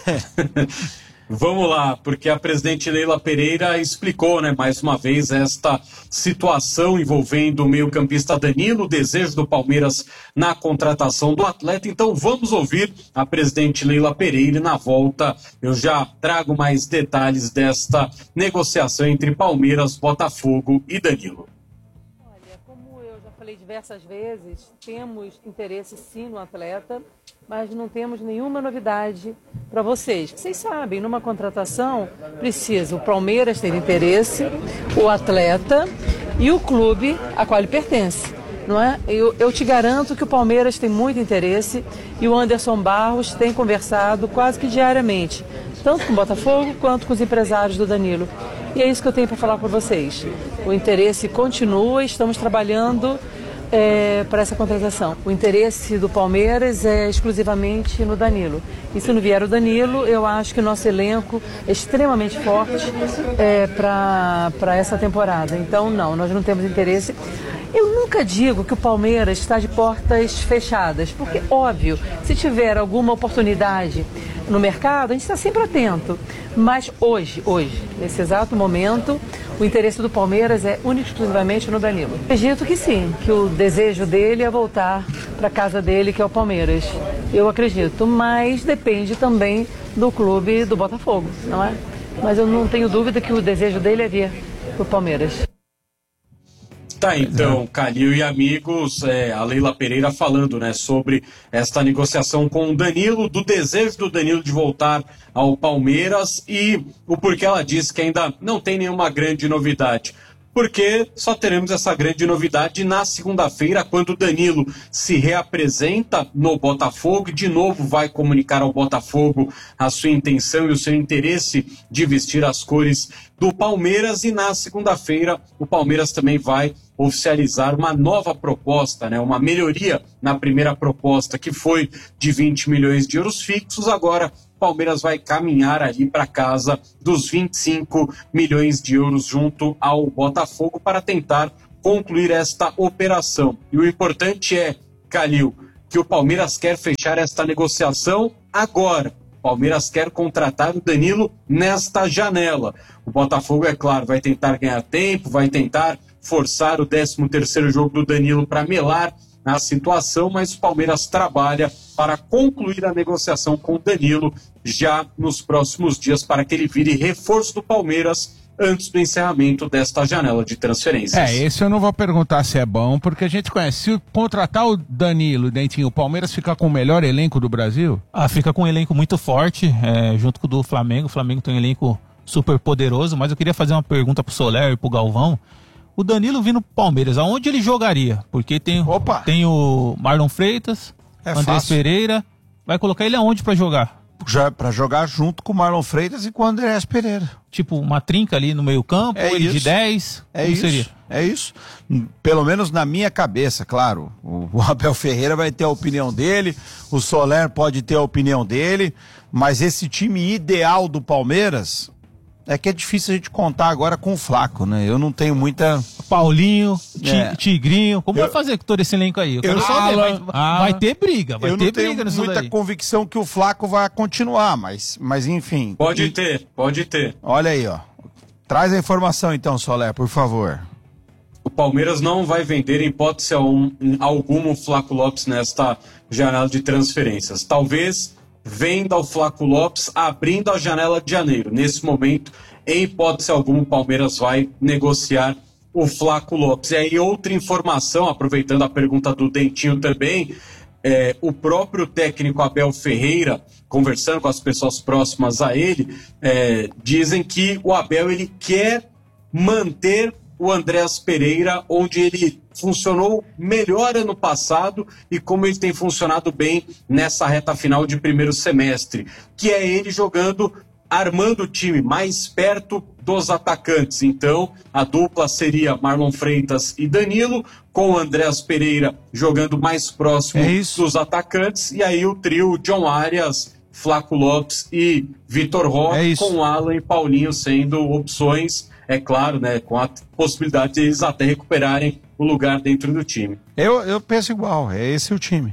Vamos lá, porque a presidente Leila Pereira explicou, né, mais uma vez esta situação envolvendo o meio-campista Danilo, o desejo do Palmeiras na contratação do atleta. Então vamos ouvir a presidente Leila Pereira e na volta eu já trago mais detalhes desta negociação entre Palmeiras, Botafogo e Danilo. Olha, como eu já falei diversas vezes, temos interesse sim no atleta, mas não temos nenhuma novidade para vocês. Vocês sabem, numa contratação precisa o Palmeiras ter interesse, o atleta e o clube a qual ele pertence. Não é? Eu te garanto que o Palmeiras tem muito interesse e o Anderson Barros tem conversado quase que diariamente, tanto com o Botafogo quanto com os empresários do Danilo. E é isso que eu tenho para falar para vocês. O interesse continua, estamos trabalhando para essa contratação. O interesse do Palmeiras é exclusivamente no Danilo. E se não vier o Danilo, eu acho que o nosso elenco é extremamente forte para essa temporada. Então, não, nós não temos interesse. Eu nunca digo que o Palmeiras está de portas fechadas, porque, óbvio, se tiver alguma oportunidade no mercado, a gente está sempre atento. Mas hoje, nesse exato momento, o interesse do Palmeiras é único e exclusivamente no Danilo. Acredito que sim, que o desejo dele é voltar para a casa dele, que é o Palmeiras. Eu acredito, mas depende também do clube do Botafogo, não é? Mas eu não tenho dúvida que o desejo dele é vir para o Palmeiras. Tá, então, Calil e amigos, a Leila Pereira falando, né, sobre esta negociação com o Danilo, do desejo do Danilo de voltar ao Palmeiras e o porquê ela disse que ainda não tem nenhuma grande novidade. Porque só teremos essa grande novidade na segunda-feira, quando o Danilo se reapresenta no Botafogo e de novo vai comunicar ao Botafogo a sua intenção e o seu interesse de vestir as cores do Palmeiras. E na segunda-feira o Palmeiras também vai oficializar uma nova proposta, né? Uma melhoria na primeira proposta, que foi de 20 milhões de euros fixos. Agora o Palmeiras vai caminhar ali para casa dos 25 milhões de euros junto ao Botafogo para tentar concluir esta operação. E o importante é, Calil, que o Palmeiras quer fechar esta negociação agora. O Palmeiras quer contratar o Danilo nesta janela. O Botafogo, é claro, vai tentar ganhar tempo, vai tentar forçar o 13º jogo do Danilo para melar a situação, mas o Palmeiras trabalha para concluir a negociação com o Danilo já nos próximos dias, para que ele vire reforço do Palmeiras antes do encerramento desta janela de transferências. Esse eu não vou perguntar se é bom, porque a gente conhece. Se contratar o Danilo, Dentinho, o Palmeiras fica com o melhor elenco do Brasil? Fica com um elenco muito forte, junto com o do Flamengo. O Flamengo tem um elenco super poderoso, mas eu queria fazer uma pergunta pro Soler e pro Galvão. O Danilo vindo pro Palmeiras, aonde ele jogaria? Porque tem o Marlon Freitas, Andrés Pereira. Vai colocar ele aonde pra jogar? Pra jogar junto com o Marlon Freitas e com o Andrés Pereira. Tipo, uma trinca ali no meio campo, ele de 10? Seria? É isso. Pelo menos na minha cabeça, claro. O Abel Ferreira vai ter a opinião dele, o Soler pode ter a opinião dele, mas esse time ideal do Palmeiras... É que é difícil a gente contar agora com o Flaco, né? Eu não tenho muita... Paulinho, Tigrinho, como vai fazer com todo esse elenco aí? Vai ter briga, eu não tenho muita convicção que o Flaco vai continuar, mas enfim. Pode ter. Olha aí, ó. Traz a informação então, Soler, por favor. O Palmeiras não vai vender em hipótese alguma o Flaco Lopes nesta janela de transferências. Talvez... venda o Flaco Lopes abrindo a janela de janeiro. Nesse momento, em hipótese alguma, o Palmeiras vai negociar o Flaco Lopes. E aí, outra informação, aproveitando a pergunta do Dentinho também, o próprio técnico Abel Ferreira, conversando com as pessoas próximas a ele, dizem que o Abel ele quer manter o Andrés Pereira, onde ele funcionou melhor ano passado e como ele tem funcionado bem nessa reta final de primeiro semestre, que é ele jogando, armando o time mais perto dos atacantes. Então, a dupla seria Marlon Freitas e Danilo, com o Andrés Pereira jogando mais próximo dos atacantes, e aí o trio John Arias, Flaco Lopes e Vitor Roque, com Alan e Paulinho sendo opções, é claro, né, com a possibilidade de eles até recuperarem o lugar dentro do time. Eu penso igual, é esse o time.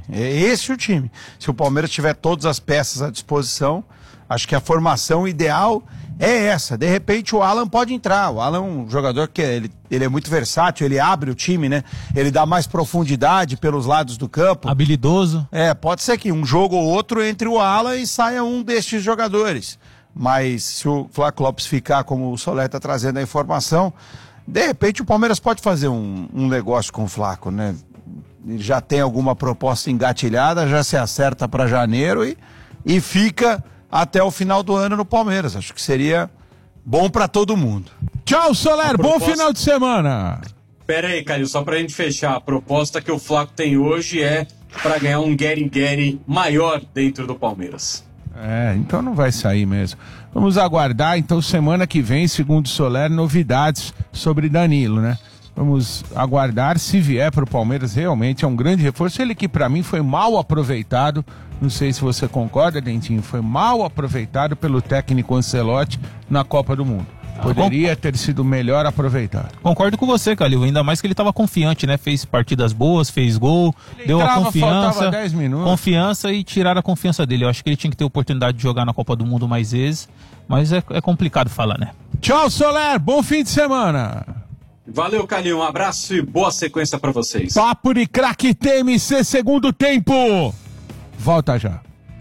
Se o Palmeiras tiver todas as peças à disposição, acho que a formação ideal é essa. De repente o Alan pode entrar. O Alan é um jogador que ele é muito versátil, ele abre o time, né? Ele dá mais profundidade pelos lados do campo. Habilidoso. Pode ser que um jogo ou outro entre o Alan e saia um destes jogadores. Mas se o Flaco Lopes ficar, como o Soler está trazendo a informação, de repente o Palmeiras pode fazer um negócio com o Flaco, né? Ele já tem alguma proposta engatilhada, já se acerta para janeiro e fica até o final do ano no Palmeiras. Acho que seria bom para todo mundo. Tchau, Soler, bom final de semana. Pera aí, Calil, só pra gente fechar, a proposta que o Flaco tem hoje é para ganhar um Guerri maior dentro do Palmeiras. Então não vai sair mesmo. Vamos aguardar, então, semana que vem, segundo o Soler, novidades sobre Danilo, né? Vamos aguardar, se vier para o Palmeiras, realmente é um grande reforço. Ele que para mim foi mal aproveitado, não sei se você concorda, Dentinho, foi mal aproveitado pelo técnico Ancelotti na Copa do Mundo. Poderia ter sido melhor aproveitado. Concordo com você, Calil, ainda mais que ele estava confiante, né? Fez partidas boas, fez gol, deu a confiança, 10 minutos. confiança e tiraram a confiança dele. Eu acho que ele tinha que ter oportunidade de jogar na Copa do Mundo mais vezes, mas é complicado falar, né? Tchau, Soler, bom fim de semana. Valeu, Calil, um abraço e boa sequência pra vocês. Papo de Craque TMC, segundo tempo. Volta já.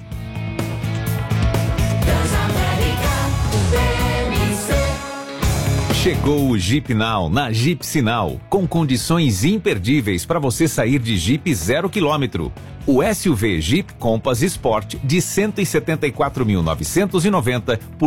Chegou o Jeep Now na Jeep Sinal, com condições imperdíveis para você sair de Jeep 0 km. O SUV Jeep Compass Sport de 174.990 por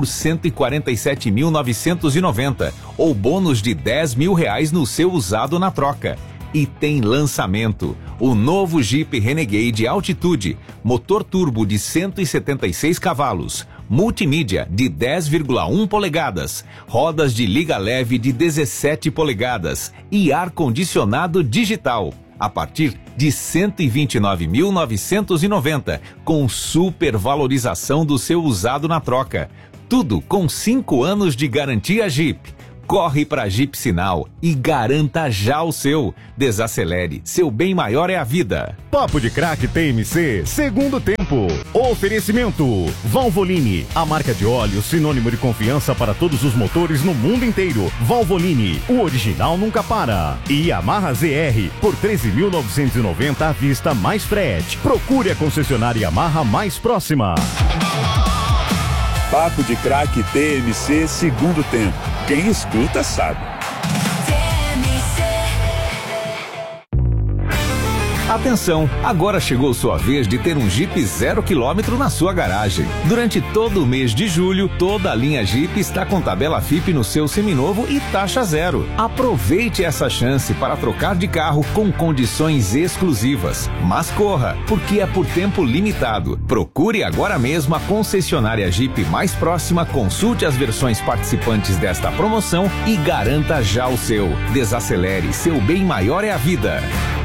147.990 ou bônus de R$10.000 no seu usado na troca. E tem lançamento, o novo Jeep Renegade Altitude, motor turbo de 176 cavalos, multimídia de 10,1 polegadas, rodas de liga leve de 17 polegadas e ar-condicionado digital, a partir de 129.990, com supervalorização do seu usado na troca. Tudo com 5 anos de garantia Jeep. Corre pra Jeep Sinal e garanta já o seu. Desacelere, seu bem maior é a vida. Papo de Craque TMC, segundo tempo. Oferecimento Valvoline, a marca de óleo sinônimo de confiança para todos os motores no mundo inteiro. Valvoline, o original nunca para. E Yamaha ZR, por 13.990 à vista mais frete. Procure a concessionária Yamaha mais próxima. Papo de Craque TMC, segundo tempo. Quem escuta sabe. Atenção, agora chegou sua vez de ter um Jeep 0 km na sua garagem. Durante todo o mês de julho, toda a linha Jeep está com tabela FIP no seu seminovo e taxa zero. Aproveite essa chance para trocar de carro com condições exclusivas. Mas corra, porque é por tempo limitado. Procure agora mesmo a concessionária Jeep mais próxima, consulte as versões participantes desta promoção e garanta já o seu. Desacelere, seu bem maior é a vida.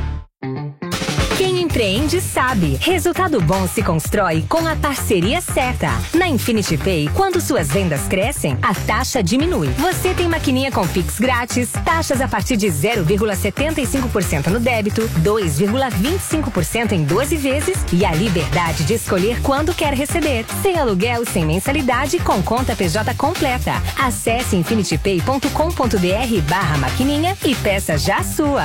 Quem empreende sabe. Resultado bom se constrói com a parceria certa. Na Infinity Pay, quando suas vendas crescem, a taxa diminui. Você tem maquininha com Pix grátis, taxas a partir de 0,75% no débito, 2,25% em 12 vezes e a liberdade de escolher quando quer receber. Sem aluguel, sem mensalidade, com conta PJ completa. Acesse infinitypay.com.br/maquininha e peça já a sua.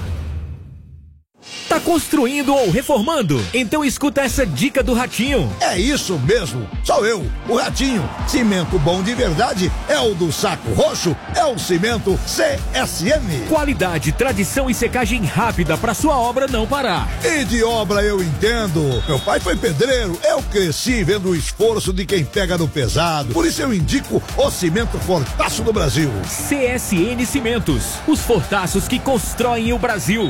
Tá construindo ou reformando? Então escuta essa dica do Ratinho. É isso mesmo, sou eu, o Ratinho. Cimento bom de verdade é o do Saco Roxo, é o cimento CSN. Qualidade, tradição e secagem rápida pra sua obra não parar. E de obra eu entendo. Meu pai foi pedreiro, eu cresci vendo o esforço de quem pega no pesado. Por isso eu indico o cimento Fortaço do Brasil. CSN Cimentos, os fortaços que constroem o Brasil.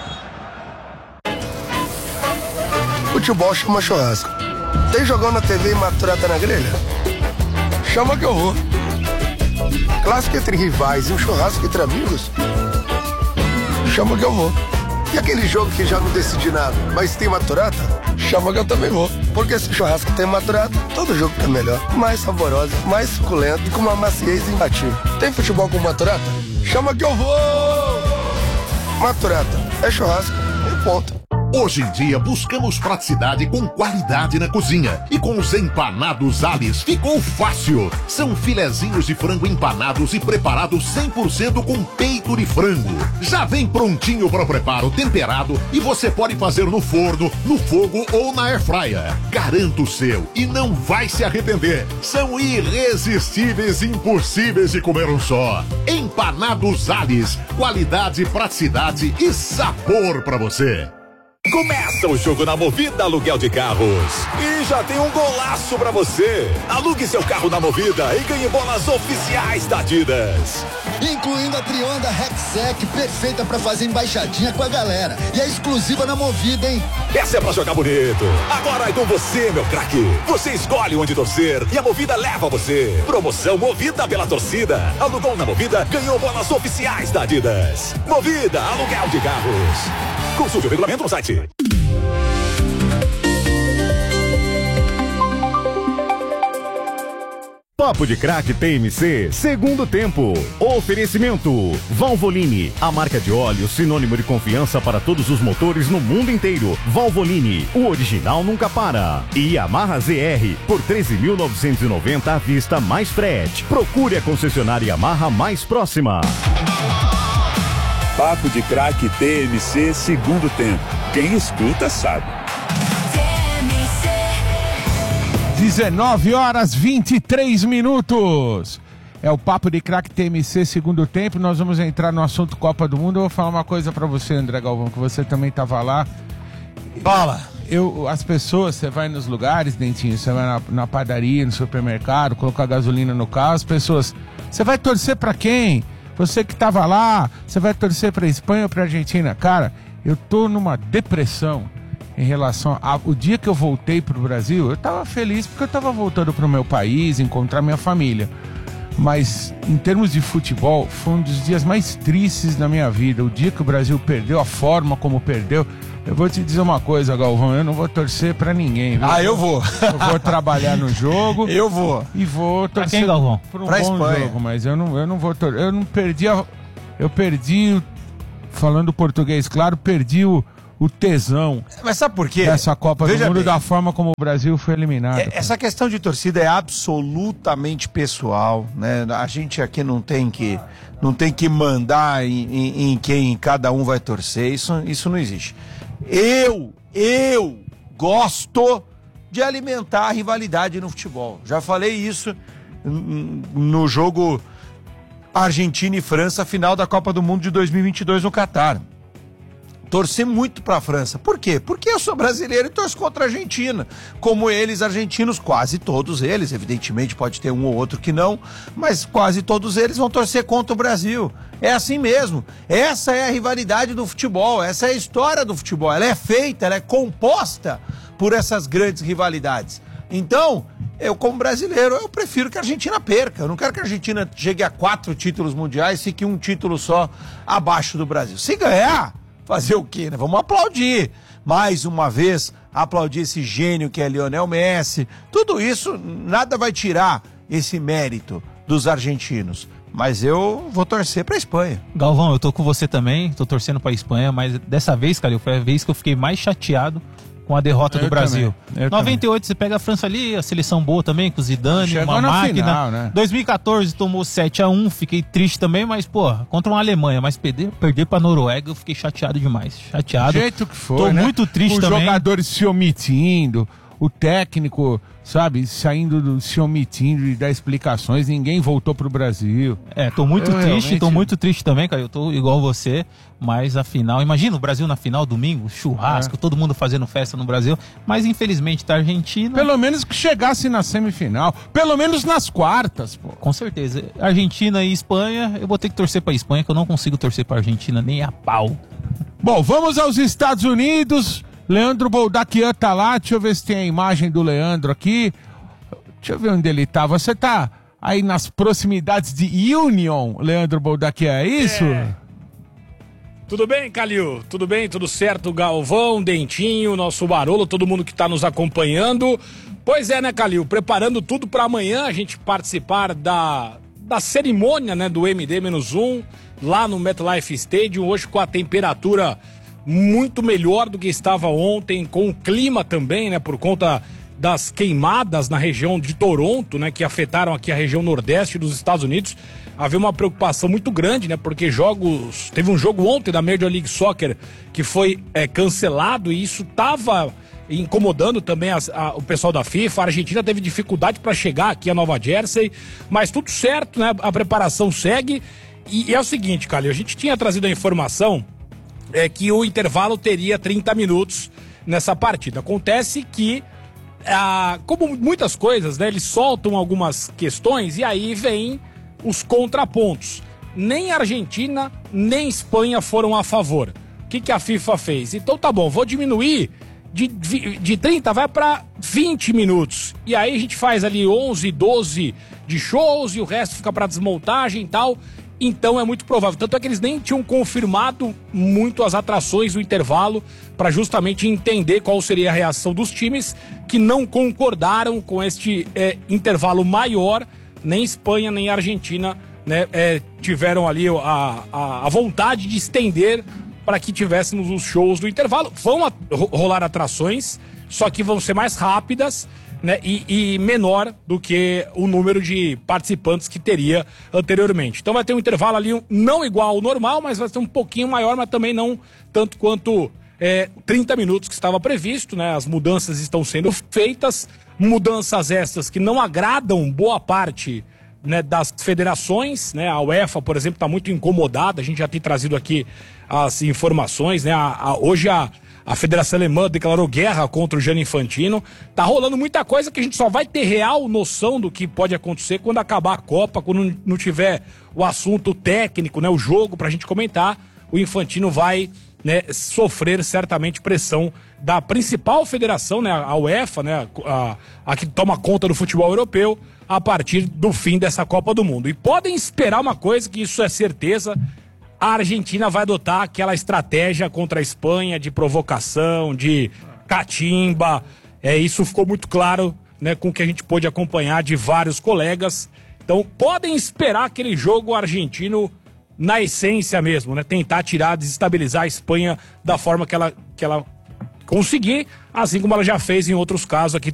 Futebol chama churrasco. Tem jogão na TV e maturata na grelha? Chama que eu vou. Clássico entre rivais e um churrasco entre amigos? Chama que eu vou. E aquele jogo que já não decidi nada, mas tem maturata? Chama que eu também vou. Porque se churrasco tem maturata, todo jogo fica melhor. Mais saboroso, mais suculento e com uma maciez imbatível. Tem futebol com maturata? Chama que eu vou! Maturata é churrasco e ponto. Hoje em dia buscamos praticidade com qualidade na cozinha. E com os empanados Alice ficou fácil. São filezinhos de frango empanados e preparados 100% com peito de frango. Já vem prontinho para o preparo, temperado, e você pode fazer no forno, no fogo ou na airfryer. Garanto o seu e não vai se arrepender. São irresistíveis e impossíveis de comer um só. Empanados Alice, qualidade, praticidade e sabor para você. Começa o jogo na Movida Aluguel de Carros. E já tem um golaço pra você. Alugue seu carro na Movida e ganhe bolas oficiais da Adidas. Incluindo a Trionda Rexec, perfeita pra fazer embaixadinha com a galera. E é exclusiva na Movida, hein? Essa é pra jogar bonito. Agora é com você, meu craque. Você escolhe onde torcer e a Movida leva você. Promoção Movida pela torcida. Alugou na Movida, ganhou bolas oficiais da Adidas. Movida Aluguel de Carros. Consulte o regulamento no site. Papo de Craque TMC, segundo tempo. Oferecimento Valvoline, a marca de óleo sinônimo de confiança para todos os motores no mundo inteiro. Valvoline, o original nunca para. E Yamaha ZR, por 13.990 à vista mais frete. Procure a concessionária Yamaha mais próxima. Papo de Craque TMC, segundo tempo. Quem escuta sabe. 19h23. É o Papo de Craque TMC, segundo tempo. Nós vamos entrar no assunto Copa do Mundo. Eu vou falar uma coisa pra você, André Galvão, que você também tava lá. Fala. As pessoas, você vai nos lugares, Dentinho, você vai na padaria, no supermercado, colocar gasolina no carro, as pessoas, você vai torcer pra quem? Você que tava lá, você vai torcer pra Espanha ou pra Argentina? Cara, eu tô numa depressão em relação ao dia que eu voltei pro Brasil. Eu tava feliz porque eu tava voltando pro meu país, encontrar minha família. Mas em termos de futebol, foi um dos dias mais tristes da minha vida. O dia que o Brasil perdeu, a forma como perdeu. Eu vou te dizer uma coisa, Galvão, eu não vou torcer pra ninguém, viu? Eu vou. Eu vou trabalhar no jogo. Eu vou. E vou torcer pra quem, Galvão? Por um pra bom Espanha. jogo, mas eu não vou torcer. Eu não perdi eu perdi, falando português, claro, perdi o tesão. Mas sabe por quê? Dessa Copa do Mundo, bem, da forma como o Brasil foi eliminado. Essa questão de torcida é absolutamente pessoal, né? A gente aqui não tem que mandar em quem cada um vai torcer. Isso não existe. Eu gosto de alimentar a rivalidade no futebol. Já falei isso no jogo Argentina e França, final da Copa do Mundo de 2022 no Catar. Torcer muito pra França. Por quê? Porque eu sou brasileiro e torço contra a Argentina. Como eles, argentinos, quase todos eles, evidentemente pode ter um ou outro que não, mas quase todos eles vão torcer contra o Brasil. É assim mesmo. Essa é a rivalidade do futebol, essa é a história do futebol. Ela é feita, ela é composta por essas grandes rivalidades. Então, eu como brasileiro, eu prefiro que a Argentina perca. Eu não quero que a Argentina chegue a 4 títulos mundiais e fique um título só abaixo do Brasil. Se ganhar, fazer o quê, né? Vamos aplaudir. Mais uma vez, aplaudir esse gênio que é Lionel Messi. Tudo isso, nada vai tirar esse mérito dos argentinos. Mas eu vou torcer pra Espanha. Galvão, eu tô com você também, tô torcendo pra Espanha, mas dessa vez, cara, foi a vez que eu fiquei mais chateado com a derrota do Brasil. 98, você pega a França ali, a seleção boa também, com o Zidane, chegou uma na máquina. final, né? 2014 tomou 7-1, fiquei triste também, mas, pô, contra uma Alemanha, mas perder pra Noruega, eu fiquei chateado demais. Chateado. Do jeito que foi, tô né? muito triste os também. Os jogadores se omitindo, o técnico, sabe, se omitindo de dar explicações, ninguém voltou pro Brasil. Tô muito triste, tô muito triste também, cara, eu tô igual você, mas a final, imagina o Brasil na final, domingo, churrasco, todo mundo fazendo festa no Brasil, mas infelizmente tá a Argentina. Pelo menos que chegasse na semifinal, pelo menos nas quartas, pô. Com certeza, Argentina e Espanha, eu vou ter que torcer pra Espanha, que eu não consigo torcer pra Argentina nem a pau. Bom, vamos aos Estados Unidos. Leandro Boldaquian tá lá, deixa eu ver se tem a imagem do Leandro aqui. Deixa eu ver onde ele tá. Você tá aí nas proximidades de Union, Leandro Boldaquian, é isso? Tudo bem, Calil? Tudo bem? Tudo certo? Galvão, Dentinho, nosso Barolo, todo mundo que tá nos acompanhando. Pois é, né, Calil? Preparando tudo para amanhã a gente participar da cerimônia, né, do MD-1 lá no MetLife Stadium, hoje com a temperatura muito melhor do que estava ontem, com o clima também, né, por conta das queimadas na região de Toronto, né, que afetaram aqui a região nordeste dos Estados Unidos. Havia uma preocupação muito grande, né, porque teve um jogo ontem da Major League Soccer que foi cancelado e isso estava incomodando também o pessoal da FIFA. A Argentina teve dificuldade para chegar aqui a Nova Jersey, mas tudo certo, né, a preparação segue e é o seguinte, Calil, a gente tinha trazido a informação que o intervalo teria 30 minutos nessa partida. Acontece que, como muitas coisas, né, eles soltam algumas questões e aí vem os contrapontos. Nem Argentina, nem Espanha foram a favor. O que a FIFA fez? Então tá bom, vou diminuir de 30, vai para 20 minutos. E aí a gente faz ali 11, 12 de shows e o resto fica para desmontagem e tal. Então é muito provável. Tanto é que eles nem tinham confirmado muito as atrações do intervalo para justamente entender qual seria a reação dos times que não concordaram com este intervalo maior, nem Espanha, nem Argentina, né, tiveram ali a vontade de estender para que tivéssemos os shows do intervalo. Vão rolar atrações, só que vão ser mais rápidas, né, e menor do que o número de participantes que teria anteriormente. Então vai ter um intervalo ali não igual ao normal, mas vai ser um pouquinho maior, mas também não tanto quanto 30 minutos que estava previsto, né? As mudanças estão sendo feitas, mudanças essas que não agradam boa parte, né, das federações, né? A UEFA, por exemplo, está muito incomodada, a gente já tem trazido aqui as informações, né? Hoje a Federação Alemã declarou guerra contra o Gianni Infantino. Tá rolando muita coisa que a gente só vai ter real noção do que pode acontecer quando acabar a Copa, quando não tiver o assunto técnico, né, o jogo pra gente comentar. O Infantino vai, né, sofrer certamente pressão da principal federação, né, a UEFA, né, a que toma conta do futebol europeu, a partir do fim dessa Copa do Mundo. E podem esperar uma coisa, que isso é certeza: a Argentina vai adotar aquela estratégia contra a Espanha de provocação, de catimba. Isso ficou muito claro, né, com o que a gente pôde acompanhar de vários colegas. Então podem esperar aquele jogo argentino na essência mesmo, né? Tentar tirar, desestabilizar a Espanha da forma que ela conseguir, assim como ela já fez em outros casos aqui